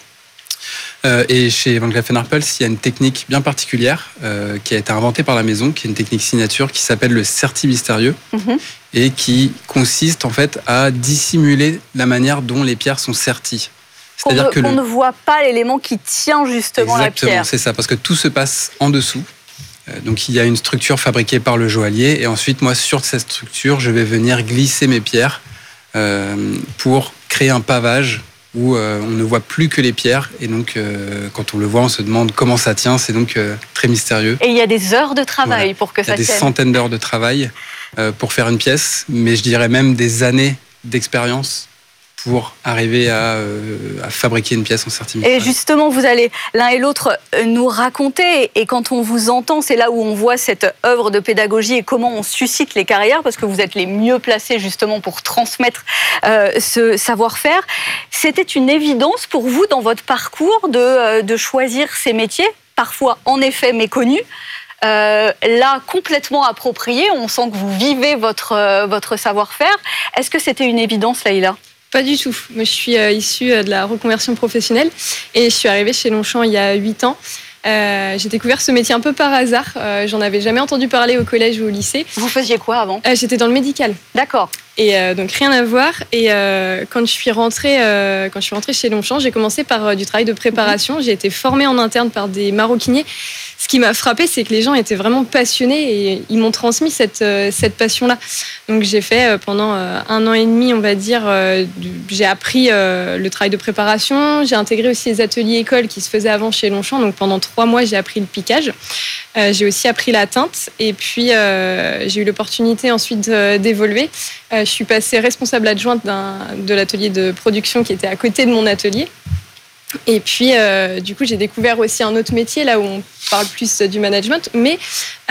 Euh, et chez Van Cleef and Arpels, il y a une technique bien particulière euh, qui a été inventée par la maison, qui est une technique signature qui s'appelle le serti mystérieux mm-hmm. et qui consiste en fait à dissimuler la manière dont les pierres sont serties.
C'est-à-dire qu'on, que qu'on le... ne voit pas l'élément qui tient justement
Exactement,
la pierre.
Exactement, c'est ça, parce que tout se passe en dessous. Donc il y a une structure fabriquée par le joaillier et ensuite moi sur cette structure je vais venir glisser mes pierres euh, pour créer un pavage où euh, on ne voit plus que les pierres et donc euh, quand on le voit on se demande comment ça tient, c'est donc euh, très mystérieux.
Et il y a des heures de travail voilà. pour que ça tienne.
Il y a des centaines d'heures de travail euh, pour faire une pièce, mais je dirais même des années d'expérience pour arriver à, euh, à fabriquer une pièce en serti mystérieux.
Et justement, vous allez l'un et l'autre nous raconter, et quand on vous entend, c'est là où on voit cette œuvre de pédagogie et comment on suscite les carrières, parce que vous êtes les mieux placés justement pour transmettre euh, ce savoir-faire. C'était une évidence pour vous dans votre parcours de, euh, de choisir ces métiers, parfois en effet méconnus, Euh, là, complètement approprié, on sent que vous vivez votre, euh, votre savoir-faire. Est-ce que c'était une évidence, Leïla ?
Pas du tout. Moi, je suis euh, issue de la reconversion professionnelle et je suis arrivée chez Longchamp il y a huit ans. Euh, j'ai découvert ce métier un peu par hasard. Euh, j'en avais jamais entendu parler au collège ou au lycée.
Vous faisiez quoi avant ?
euh, J'étais dans le médical.
D'accord.
Et euh, donc rien à voir. Et euh, quand je suis rentrée, euh, quand je suis rentrée chez Longchamp, j'ai commencé par euh, du travail de préparation. J'ai été formée en interne par des maroquiniers. Ce qui m'a frappée, c'est que les gens étaient vraiment passionnés et ils m'ont transmis cette, euh, cette passion-là. Donc j'ai fait euh, pendant euh, un an et demi, on va dire, euh, du, j'ai appris euh, le travail de préparation. J'ai intégré aussi les ateliers écoles qui se faisaient avant chez Longchamp. Donc pendant trois mois, j'ai appris le piquage. Euh, j'ai aussi appris la teinte. Et puis euh, j'ai eu l'opportunité ensuite euh, d'évoluer. Euh, je je suis passée responsable adjointe d'un, de l'atelier de production qui était à côté de mon atelier. Et puis, euh, du coup, j'ai découvert aussi un autre métier, là où on parle plus du management, mais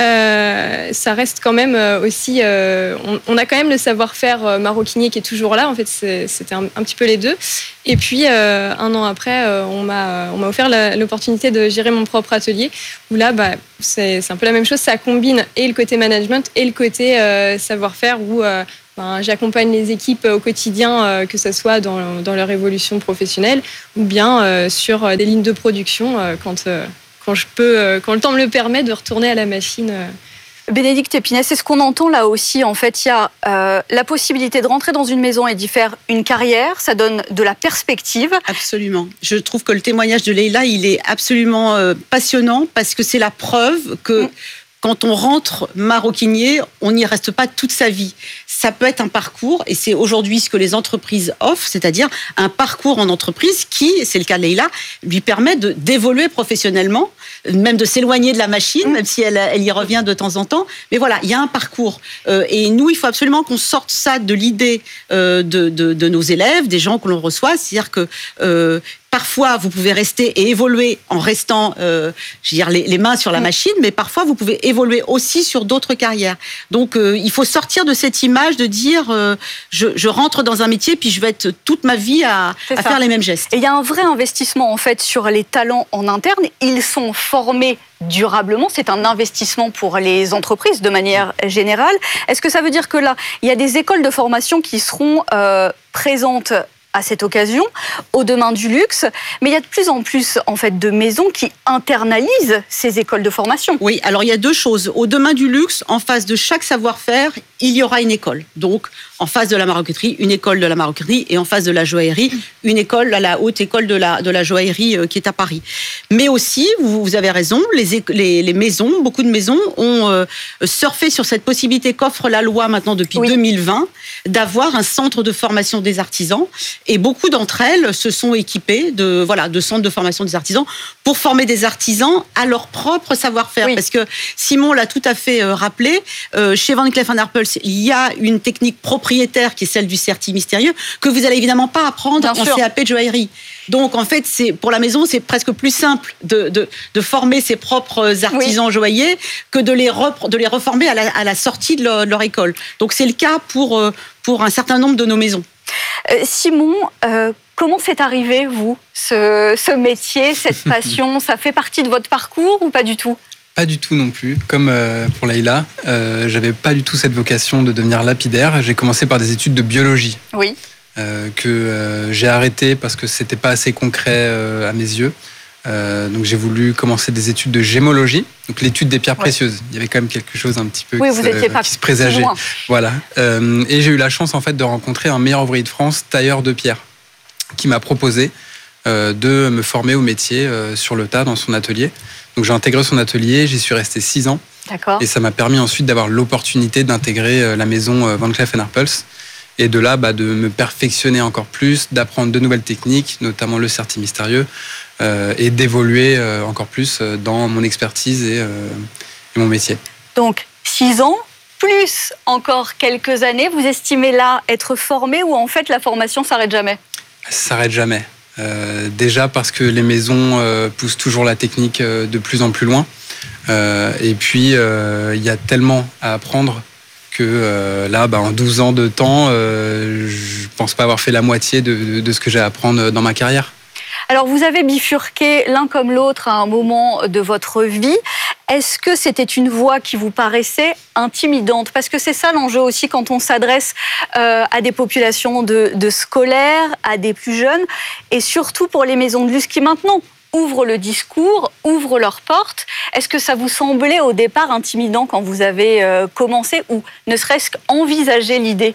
euh, ça reste quand même aussi... Euh, on, on a quand même le savoir-faire maroquinier qui est toujours là. En fait, c'est, c'était un, un petit peu les deux. Et puis, euh, un an après, euh, on, m'a, on m'a offert la, l'opportunité de gérer mon propre atelier, où là, bah, c'est, c'est un peu la même chose. Ça combine et le côté management et le côté euh, savoir-faire, où... Euh, Ben, j'accompagne les équipes au quotidien, euh, que ce soit dans, dans leur évolution professionnelle ou bien euh, sur des lignes de production euh, quand, euh, quand, je peux, euh, quand le temps me le permet de retourner à la machine. Euh.
Bénédicte Épinay, c'est ce qu'on entend là aussi. En fait, il y a euh, la possibilité de rentrer dans une maison et d'y faire une carrière. Ça donne de la perspective.
Absolument. Je trouve que le témoignage de Leïla, il est absolument euh, passionnant parce que c'est la preuve que... Mmh. Quand on rentre maroquinier, on n'y reste pas toute sa vie. Ça peut être un parcours, et c'est aujourd'hui ce que les entreprises offrent, c'est-à-dire un parcours en entreprise qui, c'est le cas de Leïla, lui permet de, d'évoluer professionnellement, même de s'éloigner de la machine, même si elle, elle y revient de temps en temps. Mais voilà, il y a un parcours. Euh, et nous, il faut absolument qu'on sorte ça de l'idée euh, de, de, de nos élèves, des gens que l'on reçoit. C'est-à-dire que... Euh, Parfois, vous pouvez rester et évoluer en restant, euh, je veux dire, les, les mains sur la machine, mais parfois, vous pouvez évoluer aussi sur d'autres carrières. Donc, euh, il faut sortir de cette image de dire, euh, je, je rentre dans un métier, puis je vais être toute ma vie à, à faire les mêmes gestes.
Et il y a un vrai investissement, en fait, sur les talents en interne. Ils sont formés durablement. C'est un investissement pour les entreprises de manière générale. Est-ce que ça veut dire que là, il y a des écoles de formation qui seront euh, présentes à cette occasion, au demain du luxe, mais il y a de plus en plus en fait de maisons qui internalisent ces écoles de formation.
Oui, alors il y a deux choses. Au demain du luxe, en face de chaque savoir-faire, il y aura une école. Donc, en face de la maroquinerie, une école de la maroquinerie, et en face de la joaillerie, une école, la haute école de la, de la joaillerie euh, qui est à Paris. Mais aussi, vous, vous avez raison, les, les, les maisons, beaucoup de maisons ont euh, surfé sur cette possibilité qu'offre la loi maintenant depuis oui. deux mille vingt, d'avoir un centre de formation des artisans. Et beaucoup d'entre elles se sont équipées de, voilà, de centres de formation des artisans pour former des artisans à leur propre savoir-faire. Oui. Parce que Simon l'a tout à fait euh, rappelé, euh, chez Van Cleef and Arpels, il y a une technique propriétaire qui est celle du certi mystérieux que vous n'allez évidemment pas apprendre Bien en sûr. C A P de joaillerie. Donc en fait, c'est, pour la maison, c'est presque plus simple de, de, de former ses propres artisans oui. joailliers que de les, repre, de les reformer à la, à la sortie de leur, de leur école. Donc c'est le cas pour, pour un certain nombre de nos maisons.
Euh, Simon, euh, comment c'est arrivé, vous, ce, ce métier, cette passion? Ça fait partie de votre parcours ou pas du tout?
Pas du tout non plus. Comme euh, pour Leïla, euh, j'avais pas du tout cette vocation de devenir lapidaire. J'ai commencé par des études de biologie.
Oui.
Euh, que euh, j'ai arrêté parce que c'était pas assez concret euh, à mes yeux. Euh, donc j'ai voulu commencer des études de gémologie, donc l'étude des pierres ouais. précieuses. Il y avait quand même quelque chose un petit peu
oui,
qui,
vous
se,
étiez pas
qui se présageait.
loin.
Voilà. Euh, et j'ai eu la chance en fait de rencontrer un meilleur ouvrier de France, tailleur de pierre, qui m'a proposé euh, de me former au métier euh, sur le tas dans son atelier. Donc j'ai intégré son atelier, j'y suis resté six ans.
D'accord.
Et ça m'a permis ensuite d'avoir l'opportunité d'intégrer euh, la maison euh, Van Cleef and Arpels. Et de là, bah, de me perfectionner encore plus, d'apprendre de nouvelles techniques, notamment le certi mystérieux, euh, et d'évoluer euh, encore plus dans mon expertise et, euh, et mon métier.
Donc, six ans, plus encore quelques années, vous estimez là être formé ou en fait la formation s'arrête jamais?
Ça s'arrête jamais. Euh, déjà parce que les maisons euh, poussent toujours la technique euh, de plus en plus loin. Euh, et puis, euh, il y a tellement à apprendre que euh, là, bah, en douze ans de temps, euh, je ne pense pas avoir fait la moitié de, de, de ce que j'ai à apprendre dans ma carrière.
Alors, vous avez bifurqué l'un comme l'autre à un moment de votre vie. Est-ce que c'était une voie qui vous paraissait intimidante? Parce que c'est ça l'enjeu aussi quand on s'adresse euh, à des populations de, de scolaires, à des plus jeunes, et surtout pour les maisons de luxe qui maintenant ouvrent le discours, ouvrent leurs portes. Est-ce que ça vous semblait au départ intimidant quand vous avez euh, commencé ou ne serait-ce qu'envisager l'idée?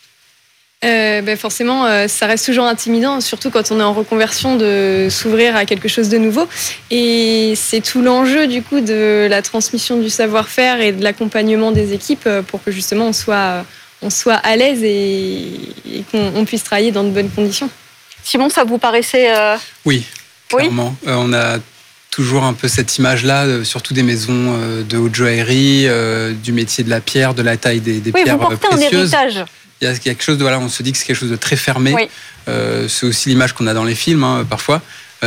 Euh, ben forcément, euh, ça reste toujours intimidant, surtout quand on est en reconversion, de s'ouvrir à quelque chose de nouveau. Et c'est tout l'enjeu du coup de la transmission du savoir-faire et de l'accompagnement des équipes pour que justement on soit, on soit à l'aise et, et qu'on on puisse travailler dans de bonnes conditions.
Simon, ça vous paraissait... Euh...
Oui, clairement. Oui. Euh, on a toujours un peu cette image-là, euh, surtout des maisons euh, de haute joaillerie, euh, du métier de la pierre, de la taille des, des
oui,
pierres
vous portez
précieuses.
Un héritage.
Il il y a quelque chose de, voilà, on se dit que c'est quelque chose de très fermé.
Oui.
Euh, c'est aussi l'image qu'on a dans les films, hein, parfois.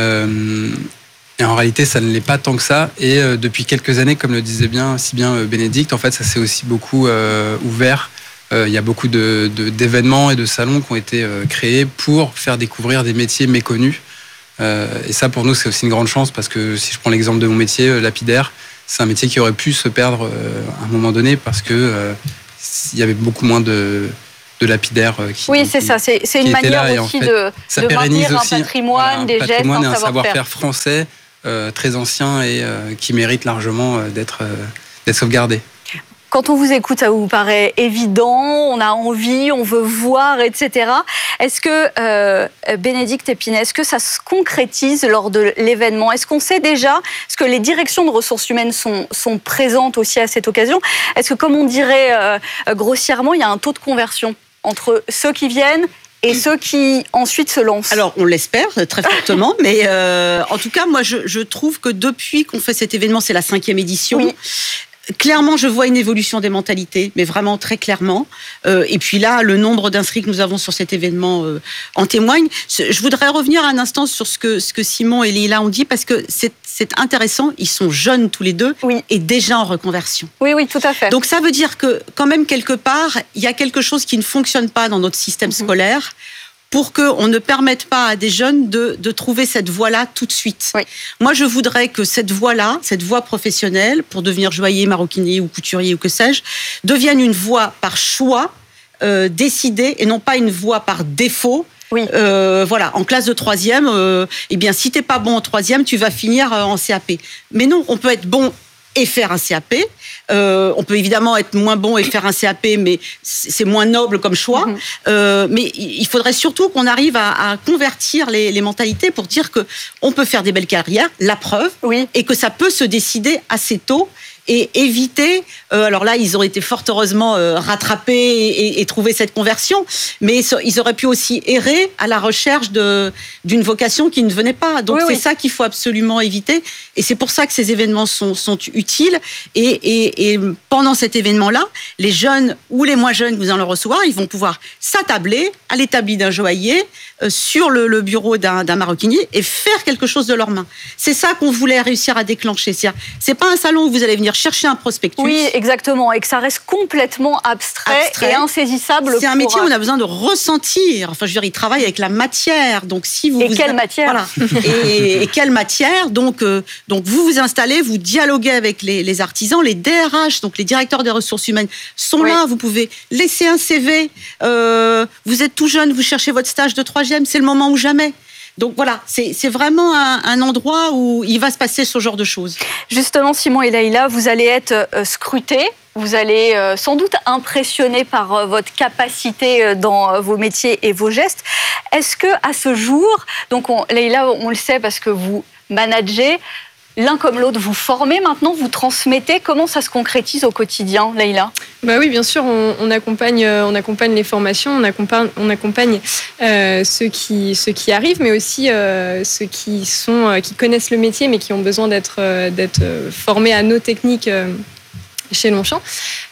Euh, et en réalité, ça ne l'est pas tant que ça. Et euh, depuis quelques années, comme le disait bien, si bien euh, Bénédicte, en fait, ça s'est aussi beaucoup euh, ouvert. Euh, il y a beaucoup de, de, d'événements et de salons qui ont été euh, créés pour faire découvrir des métiers méconnus. Euh, et ça, pour nous, c'est aussi une grande chance parce que si je prends l'exemple de mon métier, euh, lapidaire, c'est un métier qui aurait pu se perdre euh, à un moment donné parce que euh, il y avait beaucoup moins de, de lapidaires qui.
Oui, c'est
qui,
ça. C'est, c'est une manière aussi en fait, de,
ça
de
maintenir
aussi, un patrimoine,
voilà, un
des
patrimoine
gestes,
et un
un savoir-faire.
savoir-faire français euh, très ancien et euh, qui mérite largement euh, d'être, euh, d'être sauvegardé.
Quand on vous écoute, ça vous paraît évident, on a envie, on veut voir, et cetera. Est-ce que, euh, Bénédicte Épinay, est-ce que ça se concrétise lors de l'événement ? Est-ce qu'on sait déjà, est-ce que les directions de ressources humaines sont, sont présentes aussi à cette occasion ? Est-ce que, comme on dirait euh, grossièrement, il y a un taux de conversion entre ceux qui viennent et ceux qui ensuite se lancent?
Alors, on l'espère très fortement, mais euh, en tout cas, moi, je, je trouve que depuis qu'on fait cet événement, c'est la cinquième édition.
Oui.
Clairement, je vois une évolution des mentalités, mais vraiment très clairement. Euh, et puis là, le nombre d'inscrits que nous avons sur cet événement euh, en témoigne. Je voudrais revenir un instant sur ce que, ce que Simon et Leïla ont dit, parce que c'est, c'est intéressant. Ils sont jeunes tous les deux,
oui.
et déjà en reconversion.
Oui, oui, tout à fait.
Donc ça veut dire que, quand même, quelque part, il y a quelque chose qui ne fonctionne pas dans notre système mmh. scolaire, pour qu'on ne permette pas à des jeunes de, de trouver cette voie-là tout de suite.
Oui.
Moi, je voudrais que cette voie-là, cette voie professionnelle, pour devenir joaillier, maroquinier ou couturier ou que sais-je, devienne une voie par choix, euh, décidée, et non pas une voie par défaut.
Oui.
Euh, voilà, en classe de troisième, euh, eh bien, si t'es pas bon en troisième, tu vas finir en C A P. Mais non, on peut être bon et faire un C A P. Euh, on peut évidemment être moins bon et faire un C A P, mais c'est moins noble comme choix. Mmh. Euh, mais il faudrait surtout qu'on arrive à, à convertir les, les mentalités pour dire que on peut faire des belles carrières, la preuve,
oui.
et que ça peut se décider assez tôt. Et éviter, euh, alors là, ils ont été fort heureusement euh, rattrapés et, et, et trouvé cette conversion, mais ils auraient pu aussi errer à la recherche de, d'une vocation qui ne venait pas. Donc oui, c'est oui. ça qu'il faut absolument éviter. Et c'est pour ça que ces événements sont, sont utiles. Et, et, et pendant cet événement-là, les jeunes ou les moins jeunes que vous allez recevoir, ils vont pouvoir s'attabler à l'établi d'un joaillier, euh, sur le, le bureau d'un, d'un maroquinier et faire quelque chose de leurs mains. C'est ça qu'on voulait réussir à déclencher. C'est-à-dire, c'est pas un salon où vous allez venir chercher un prospectus.
Oui, exactement, et que ça reste complètement abstrait, abstrait. et insaisissable.
C'est un
pour...
métier où on a besoin de ressentir. Enfin, je veux dire, ils travaillent avec la matière. Donc, si vous
et
vous
quelle
a...
matière
voilà. et, et quelle matière donc, euh, donc, vous vous installez, vous dialoguez avec les, les artisans, les D R H, donc les directeurs des ressources humaines sont oui. là. Vous pouvez laisser un C V. Euh, vous êtes tout jeune, vous cherchez votre stage de troisième, c'est le moment ou jamais. Donc voilà, c'est, c'est vraiment un, un endroit où il va se passer ce genre de choses.
Justement, Simon et Leïla, vous allez être euh, scrutés, vous allez euh, sans doute impressionnés par euh, votre capacité euh, dans euh, vos métiers et vos gestes. Est-ce que à ce jour, donc on, Leïla, on le sait parce que vous managez, l'un comme l'autre, vous formez maintenant, vous transmettez. Comment ça se concrétise au quotidien, Leïla ?
Bah oui, bien sûr, on, on, accompagne, on accompagne les formations, on accompagne, on accompagne euh, ceux, qui, ceux qui arrivent, mais aussi euh, ceux qui, sont, euh, qui connaissent le métier, mais qui ont besoin d'être, euh, d'être formés à nos techniques euh, chez Longchamp.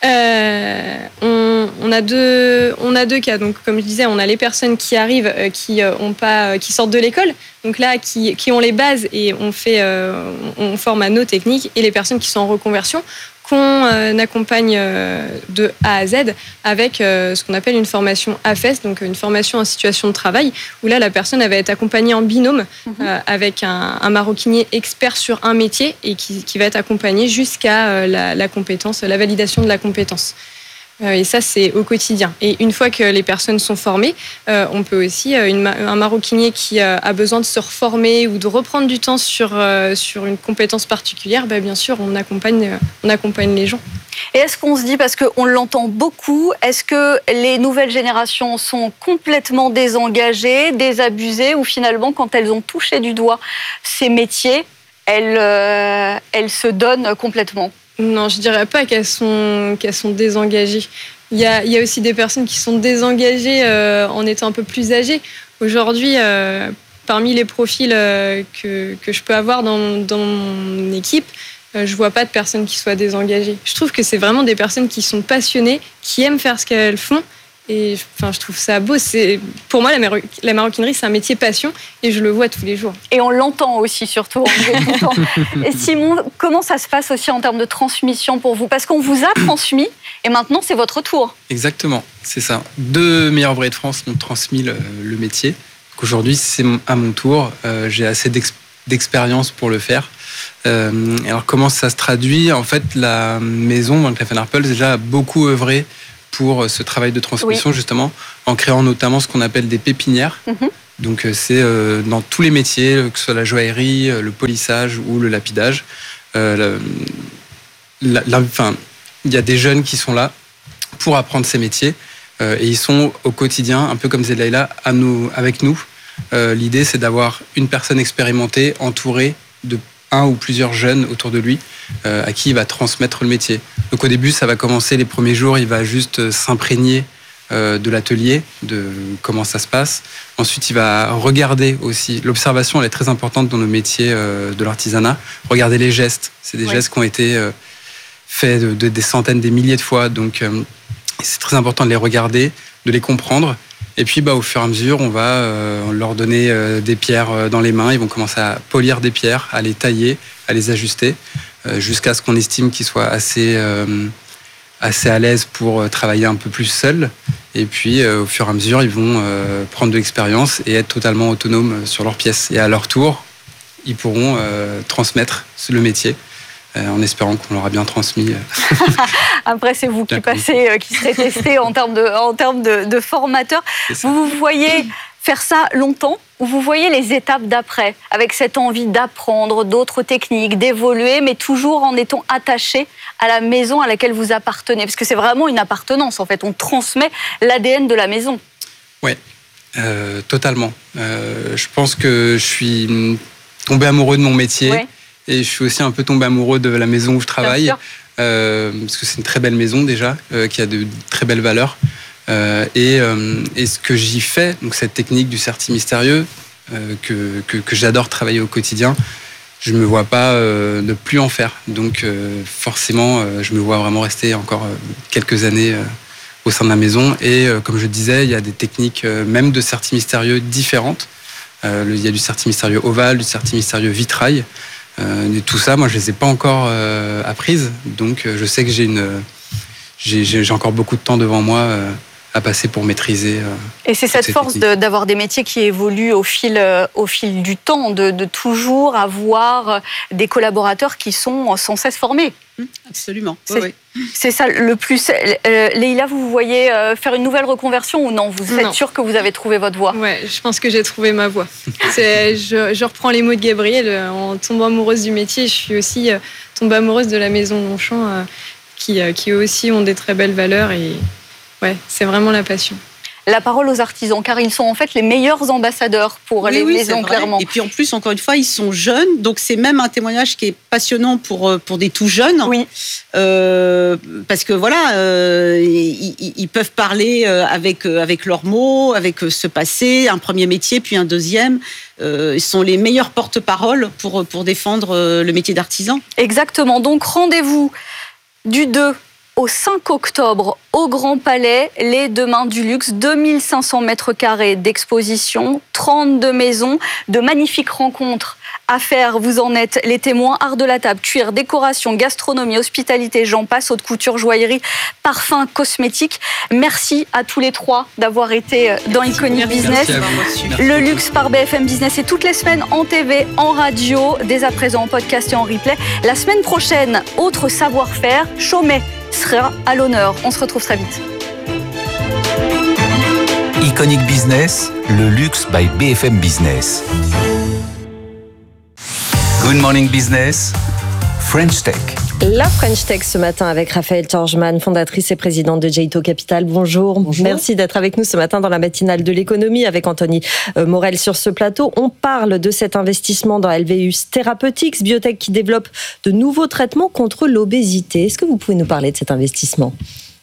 Euh, on, on, a deux, on a deux cas. Donc, comme je disais, on a les personnes qui arrivent, euh, qui, euh, ont pas, euh, qui sortent de l'école, donc là, qui, qui ont les bases et on, fait, euh, on forme à nos techniques, et les personnes qui sont en reconversion, qu'on euh, accompagne euh, de A à Z avec euh, ce qu'on appelle une formation A F E S, donc une formation en situation de travail, où là, la personne elle va être accompagnée en binôme mmh. euh, avec un, un maroquinier expert sur un métier et qui, qui va être accompagné jusqu'à euh, la, la compétence, la validation de la compétence. Euh, et ça, c'est au quotidien. Et une fois que les personnes sont formées, euh, on peut aussi, euh, une, un maroquinier qui euh, a besoin de se reformer ou de reprendre du temps sur, euh, sur une compétence particulière, bah, bien sûr, on accompagne, euh, on accompagne les gens.
Et est-ce qu'on se dit, parce qu'on l'entend beaucoup, est-ce que les nouvelles générations sont complètement désengagées, désabusées, ou finalement, quand elles ont touché du doigt ces métiers, elles, euh, elles se donnent complètement ?
Non, je dirais pas qu'elles sont, qu'elles sont désengagées. Il y a, il y a aussi des personnes qui sont désengagées euh, en étant un peu plus âgées. Aujourd'hui, euh, parmi les profils euh, que, que je peux avoir dans, dans mon équipe, euh, je vois pas de personnes qui soient désengagées. Je trouve que c'est vraiment des personnes qui sont passionnées, qui aiment faire ce qu'elles font Et enfin, je trouve ça beau. C'est, pour moi, la, maro- la maroquinerie, c'est un métier passion et je le vois tous les jours.
Et on l'entend aussi, surtout. Et Simon, comment ça se passe aussi en termes de transmission pour vous ? Parce qu'on vous a transmis et maintenant, c'est votre tour.
Exactement, c'est ça. Deux meilleurs ouvriers de France m'ont transmis le, le métier. Donc aujourd'hui, c'est à mon tour. Euh, j'ai assez d'ex- d'expérience pour le faire. Euh, alors, comment ça se traduit ? En fait, la maison, Van Cleef and Arpels, déjà a beaucoup œuvré pour ce travail de transmission, oui. justement, en créant notamment ce qu'on appelle des pépinières. Mm-hmm. Donc, c'est euh, dans tous les métiers, que ce soit la joaillerie, le polissage ou le lapidage. Euh, la, la, enfin, il y a des jeunes qui sont là pour apprendre ces métiers euh, et ils sont au quotidien, un peu comme Zelaïla, à nous, avec nous. Euh, l'idée, c'est d'avoir une personne expérimentée, entourée de un ou plusieurs jeunes autour de lui euh, à qui il va transmettre le métier. Donc au début, ça va commencer les premiers jours, il va juste s'imprégner euh, de l'atelier, de comment ça se passe. Ensuite, il va regarder aussi. L'observation, elle est très importante dans nos métiers euh, de l'artisanat. Regarder les gestes. C'est des ouais. gestes qui ont été euh, faits de, de, des centaines, des milliers de fois. Donc euh, c'est très important de les regarder, de les comprendre. Et puis, bah, au fur et à mesure, on va euh, leur donner euh, des pierres euh, dans les mains. Ils vont commencer à polir des pierres, à les tailler, à les ajuster, euh, jusqu'à ce qu'on estime qu'ils soient assez, euh, assez à l'aise pour euh, travailler un peu plus seuls. Et puis, euh, au fur et à mesure, ils vont euh, prendre de l'expérience et être totalement autonomes sur leurs pièces. Et à leur tour, ils pourront euh, transmettre le métier. En espérant qu'on l'aura bien transmis.
Après, c'est vous qui passez, euh, qui serez testé en termes de, en termes de, de formateur. Vous vous voyez faire ça longtemps ou vous voyez les étapes d'après, avec cette envie d'apprendre d'autres techniques, d'évoluer, mais toujours en étant attaché à la maison à laquelle vous appartenez ? Parce que c'est vraiment une appartenance, en fait. On transmet l'A D N de la maison.
Oui, euh, totalement. Euh, je pense que je suis tombé amoureux de mon métier. Ouais. Et je suis aussi un peu tombé amoureux de la maison où je travaille, euh, parce que c'est une très belle maison déjà, euh, qui a de très belles valeurs. Euh, et, euh, et ce que j'y fais, donc cette technique du certi mystérieux, euh, que, que, que j'adore travailler au quotidien, je ne me vois pas euh, ne plus en faire. Donc euh, forcément, euh, je me vois vraiment rester encore euh, quelques années euh, au sein de la maison. Et euh, comme je disais, il y a des techniques, euh, même de certi mystérieux, différentes. Euh, il y a du certi mystérieux ovale, du certi mystérieux vitrail. Euh, et tout ça, moi, je les ai pas encore euh, apprises, donc euh, je sais que j'ai une, j'ai, j'ai encore beaucoup de temps devant moi euh, à passer pour maîtriser. Euh,
et c'est cette force de, d'avoir des métiers qui évoluent au fil, euh, au fil du temps, de, de toujours avoir des collaborateurs qui sont sans cesse formés.
Absolument.
C'est,
oui, oui.
c'est ça le plus. Euh, Leïla, vous voyez euh, faire une nouvelle reconversion ou non ? Vous êtes non. sûre que vous avez trouvé votre voie ?
Ouais, je pense que j'ai trouvé ma voie. C'est, je, je reprends les mots de Gabriel. En tombant amoureuse du métier, je suis aussi euh, tombée amoureuse de la maison Longchamp, euh, qui, euh, qui eux aussi ont des très belles valeurs. Et ouais, c'est vraiment la passion.
La parole aux artisans, car ils sont en fait les meilleurs ambassadeurs pour oui, les oui, maisons, clairement.
Et puis en plus, encore une fois, ils sont jeunes, donc c'est même un témoignage qui est passionnant pour, pour des tout jeunes.
Oui.
Euh, parce que voilà, euh, ils, ils peuvent parler avec, avec leurs mots, avec ce passé, un premier métier, puis un deuxième. Euh, ils sont les meilleurs porte-parole pour, pour défendre le métier d'artisan.
Exactement, donc rendez-vous du deux au cinq octobre, au Grand Palais, les Deux Mains du Luxe, deux mille cinq cents mètres carrés d'exposition, trente-deux maisons, de magnifiques rencontres à faire. Vous en êtes les témoins. Art de la table, cuir, décoration, gastronomie, hospitalité, j'en passe, haute couture, joaillerie, parfum, cosmétiques. Merci à tous les trois d'avoir été dans Iconic Business. Le luxe par B F M Business, et toutes les semaines en T V, en radio, dès à présent en podcast et en replay. La semaine prochaine, autre savoir-faire, Chaumet sera à l'honneur. On se retrouve très vite.
Iconic Business, le luxe by B F M Business. Good Morning Business, French Tech.
La French Tech ce matin avec Raphaël Torgeman, fondatrice et présidente de Jaito Capital. Bonjour. Bonjour. Merci d'être avec nous ce matin dans la matinale de l'économie avec Anthony Morel sur ce plateau. On parle de cet investissement dans L V U S Therapeutics, biotech qui développe de nouveaux traitements contre l'obésité. Est-ce que vous pouvez nous parler de cet investissement ?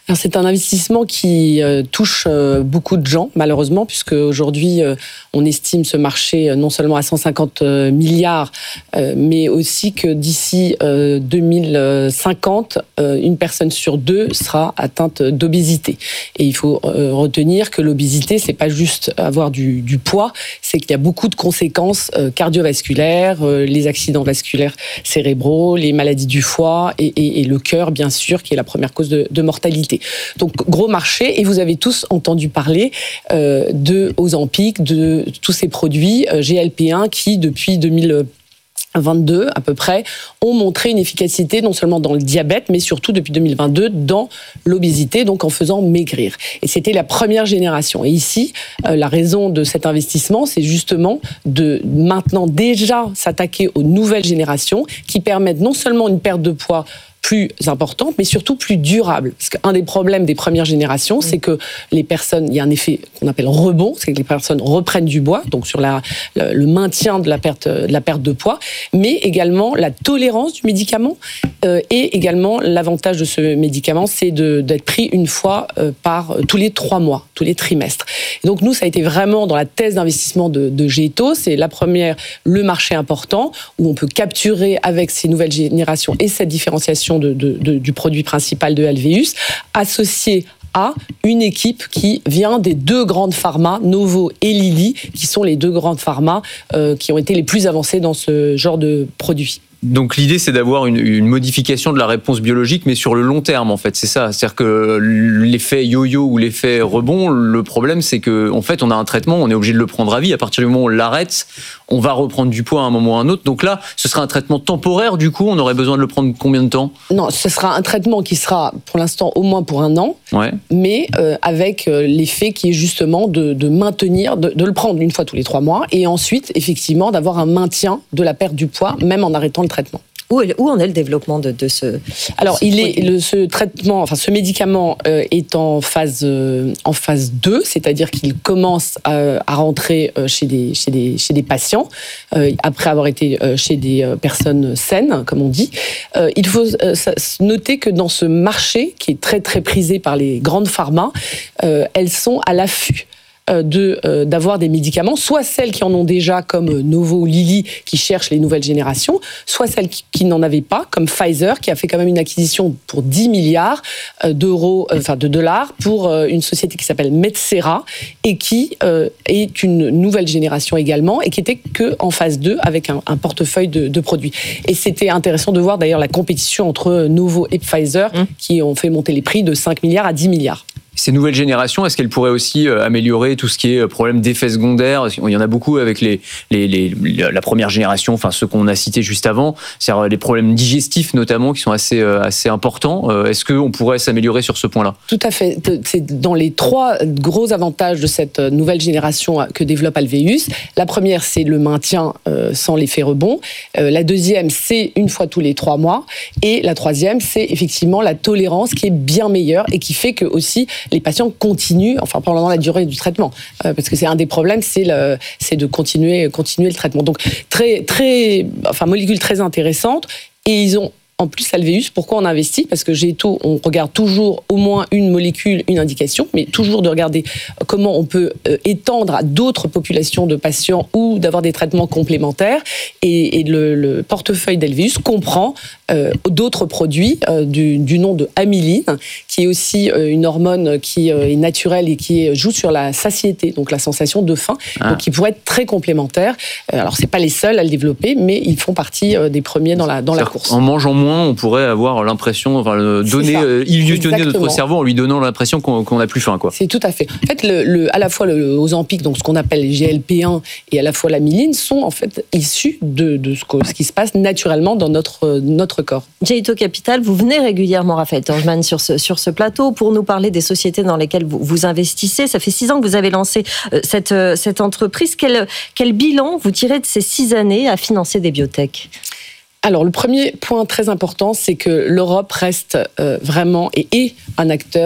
Alors, c'est un investissement qui euh, touche euh, beaucoup de gens, malheureusement, puisque aujourd'hui, euh, on estime ce marché euh, non seulement à cent cinquante milliards, euh, mais aussi que d'ici euh, deux mille cinquante, euh, une personne sur deux sera atteinte d'obésité. Et il faut euh, retenir que l'obésité, c'est pas juste avoir du, du poids, c'est qu'il y a beaucoup de conséquences euh, cardiovasculaires, euh, les accidents vasculaires cérébraux, les maladies du foie et, et, et le cœur, bien sûr, qui est la première cause de, de mortalité. Donc, gros marché, et vous avez tous entendu parler euh, de Ozempic, de tous ces produits euh, G L P un qui, depuis deux mille vingt-deux à peu près, ont montré une efficacité non seulement dans le diabète, mais surtout depuis deux mille vingt-deux dans l'obésité, donc en faisant maigrir. Et c'était la première génération. Et ici, euh, la raison de cet investissement, c'est justement de maintenant déjà s'attaquer aux nouvelles générations qui permettent non seulement une perte de poids plus importante, mais surtout plus durable. Parce qu'un des problèmes des premières générations, c'est que les personnes, il y a un effet qu'on appelle rebond, c'est que les personnes reprennent du poids, donc sur la, le, le maintien de la perte, de la perte de poids, mais également la tolérance du médicament euh, et également l'avantage de ce médicament, c'est de, d'être pris une fois euh, par tous les trois mois, tous les trimestres. Et donc nous, ça a été vraiment dans la thèse d'investissement de, de G-E-T-O, c'est la première, le marché important où on peut capturer avec ces nouvelles générations et cette différenciation De, de, de, du produit principal de Alvéus, associé à une équipe qui vient des deux grandes pharmas, Novo et Lilly, qui sont les deux grandes pharmas euh, qui ont été les plus avancées dans ce genre de produits.
Donc l'idée, c'est d'avoir une, une modification de la réponse biologique, mais sur le long terme, en fait, c'est ça. C'est-à-dire que l'effet yo-yo ou l'effet rebond, le problème, c'est que en fait, on a un traitement, on est obligé de le prendre à vie. À partir du moment où on l'arrête, on va reprendre du poids à un moment ou à un autre. Donc là, ce sera un traitement temporaire. Du coup, on aurait besoin de le prendre combien de temps ?
Non, ce sera un traitement qui sera, pour l'instant, au moins pour un an,
ouais.
mais euh, avec euh, l'effet qui est justement de, de maintenir, de, de le prendre une fois tous les trois mois, et ensuite, effectivement, d'avoir un maintien de la perte du poids, même en arrêtant le traitement.
Où, où en est le développement de, de ce
Alors,
ce
il est le, ce traitement, enfin ce médicament euh, est en phase euh, en phase deux, c'est-à-dire qu'il commence à, à rentrer euh, chez des chez des chez des patients euh, après avoir été euh, chez des euh, personnes saines, comme on dit. Euh, il faut euh, noter que dans ce marché qui est très très prisé par les grandes pharmas, euh, elles sont à l'affût de euh, d'avoir des médicaments, soit celles qui en ont déjà comme Novo ou Lilly qui cherchent les nouvelles générations, soit celles qui, qui n'en avaient pas comme Pfizer qui a fait quand même une acquisition pour dix milliards d'euros, euh, enfin de dollars pour euh, une société qui s'appelle Metsera et qui euh, est une nouvelle génération également et qui était que en phase deux avec un, un portefeuille de, de produits. Et c'était intéressant de voir d'ailleurs la compétition entre Novo et Pfizer mmh. qui ont fait monter les prix de cinq milliards à dix milliards.
Ces nouvelles générations, est-ce qu'elles pourraient aussi améliorer tout ce qui est problème d'effets secondaires ? Il y en a beaucoup avec les, les, les, la première génération, enfin ceux qu'on a cités juste avant, c'est-à-dire les problèmes digestifs notamment qui sont assez, assez importants. Est-ce qu'on pourrait s'améliorer sur ce point-là ?
Tout à fait. C'est dans les trois gros avantages de cette nouvelle génération que développe Alvéus. La première, c'est le maintien sans l'effet rebond. La deuxième, c'est une fois tous les trois mois. Et la troisième, c'est effectivement la tolérance qui est bien meilleure et qui fait que aussi les patients continuent, enfin pendant la durée du traitement, euh, parce que c'est un des problèmes, c'est, le, c'est de continuer, continuer le traitement. Donc très, très, enfin molécule très intéressante, et ils ont en plus, Alvéus, pourquoi on investit ? Parce que G-E-T-O, on regarde toujours au moins une molécule, une indication, mais toujours de regarder comment on peut étendre à d'autres populations de patients ou d'avoir des traitements complémentaires. Et, et le, le portefeuille d'Alvéus comprend euh, d'autres produits euh, du, du nom de amyline, qui est aussi euh, une hormone qui euh, est naturelle et qui joue sur la satiété, donc la sensation de faim, ah. donc qui pourrait être très complémentaire. Alors, c'est pas les seuls à le développer, mais ils font partie euh, des premiers dans la, dans la course.
En mangeant moins, on pourrait avoir l'impression, enfin, donner, euh, illusionner notre cerveau en lui donnant l'impression qu'on, qu'on a plus faim, quoi.
C'est tout à fait. En fait, le, le, à la fois le Ozempic, donc ce qu'on appelle les G L P un, et à la fois l'amyline, sont en fait issus de, de ce, que, ce qui se passe naturellement dans notre, notre corps.
G-E-T-O Capital, vous venez régulièrement, Raphaël Torgman, sur ce, sur ce plateau pour nous parler des sociétés dans lesquelles vous, vous investissez. Ça fait six ans que vous avez lancé euh, cette, euh, cette entreprise. Quel, quel bilan vous tirez de ces six années à financer des biotech ?
Alors, le premier point très important, c'est que l'Europe reste euh, vraiment et est un acteur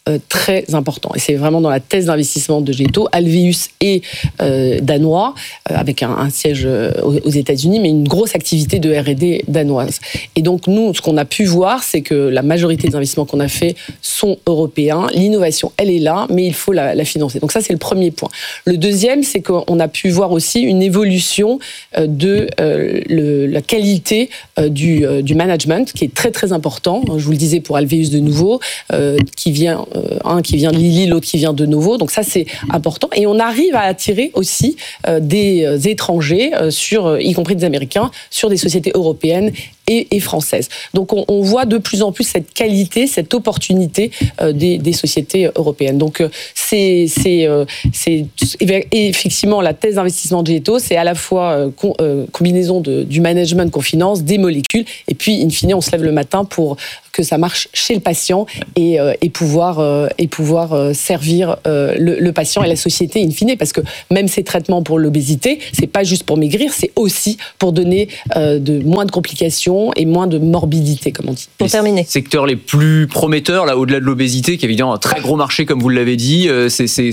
euh, très important. Et c'est vraiment dans la thèse d'investissement de Géito. Alvéus est euh, danois, euh, avec un, un siège aux, aux États-Unis, mais une grosse activité de R et D danoise. Et donc nous, ce qu'on a pu voir, c'est que la majorité des investissements qu'on a fait sont européens. L'innovation, elle est là, mais il faut la, la financer. Donc ça, c'est le premier point. Le deuxième, c'est qu'on a pu voir aussi une évolution de euh, le, la qualité euh, du, euh, du management, qui est très très important. Je vous le disais pour Alvéus de nouveau, euh, qui vient euh, un qui vient de Lilly, l'autre qui vient de Novo. Donc ça, c'est important. Et on arrive à attirer aussi euh, des euh, étrangers, euh, sur, euh, y compris des Américains, sur des sociétés européennes et, et françaises. Donc on, on voit de plus en plus cette qualité, cette opportunité euh, des, des sociétés européennes. Donc euh, c'est, c'est, euh, c'est effectivement la thèse d'investissement de Géito, c'est à la fois euh, com, euh, combinaison de, du management qu'on finance, des molécules, et puis in fine on se lève le matin pour que ça marche chez le patient et, euh, et pouvoir, euh, et pouvoir euh, servir euh, le, le patient et la société in fine, parce que même ces traitements pour l'obésité, c'est pas juste pour maigrir, c'est aussi pour donner euh, de, moins de complications et moins de morbidité, comme on dit.
Pour terminer.
Les secteurs les plus prometteurs, là, au-delà de l'obésité, qui est évidemment un très gros marché, comme vous l'avez dit, euh, c'est, c'est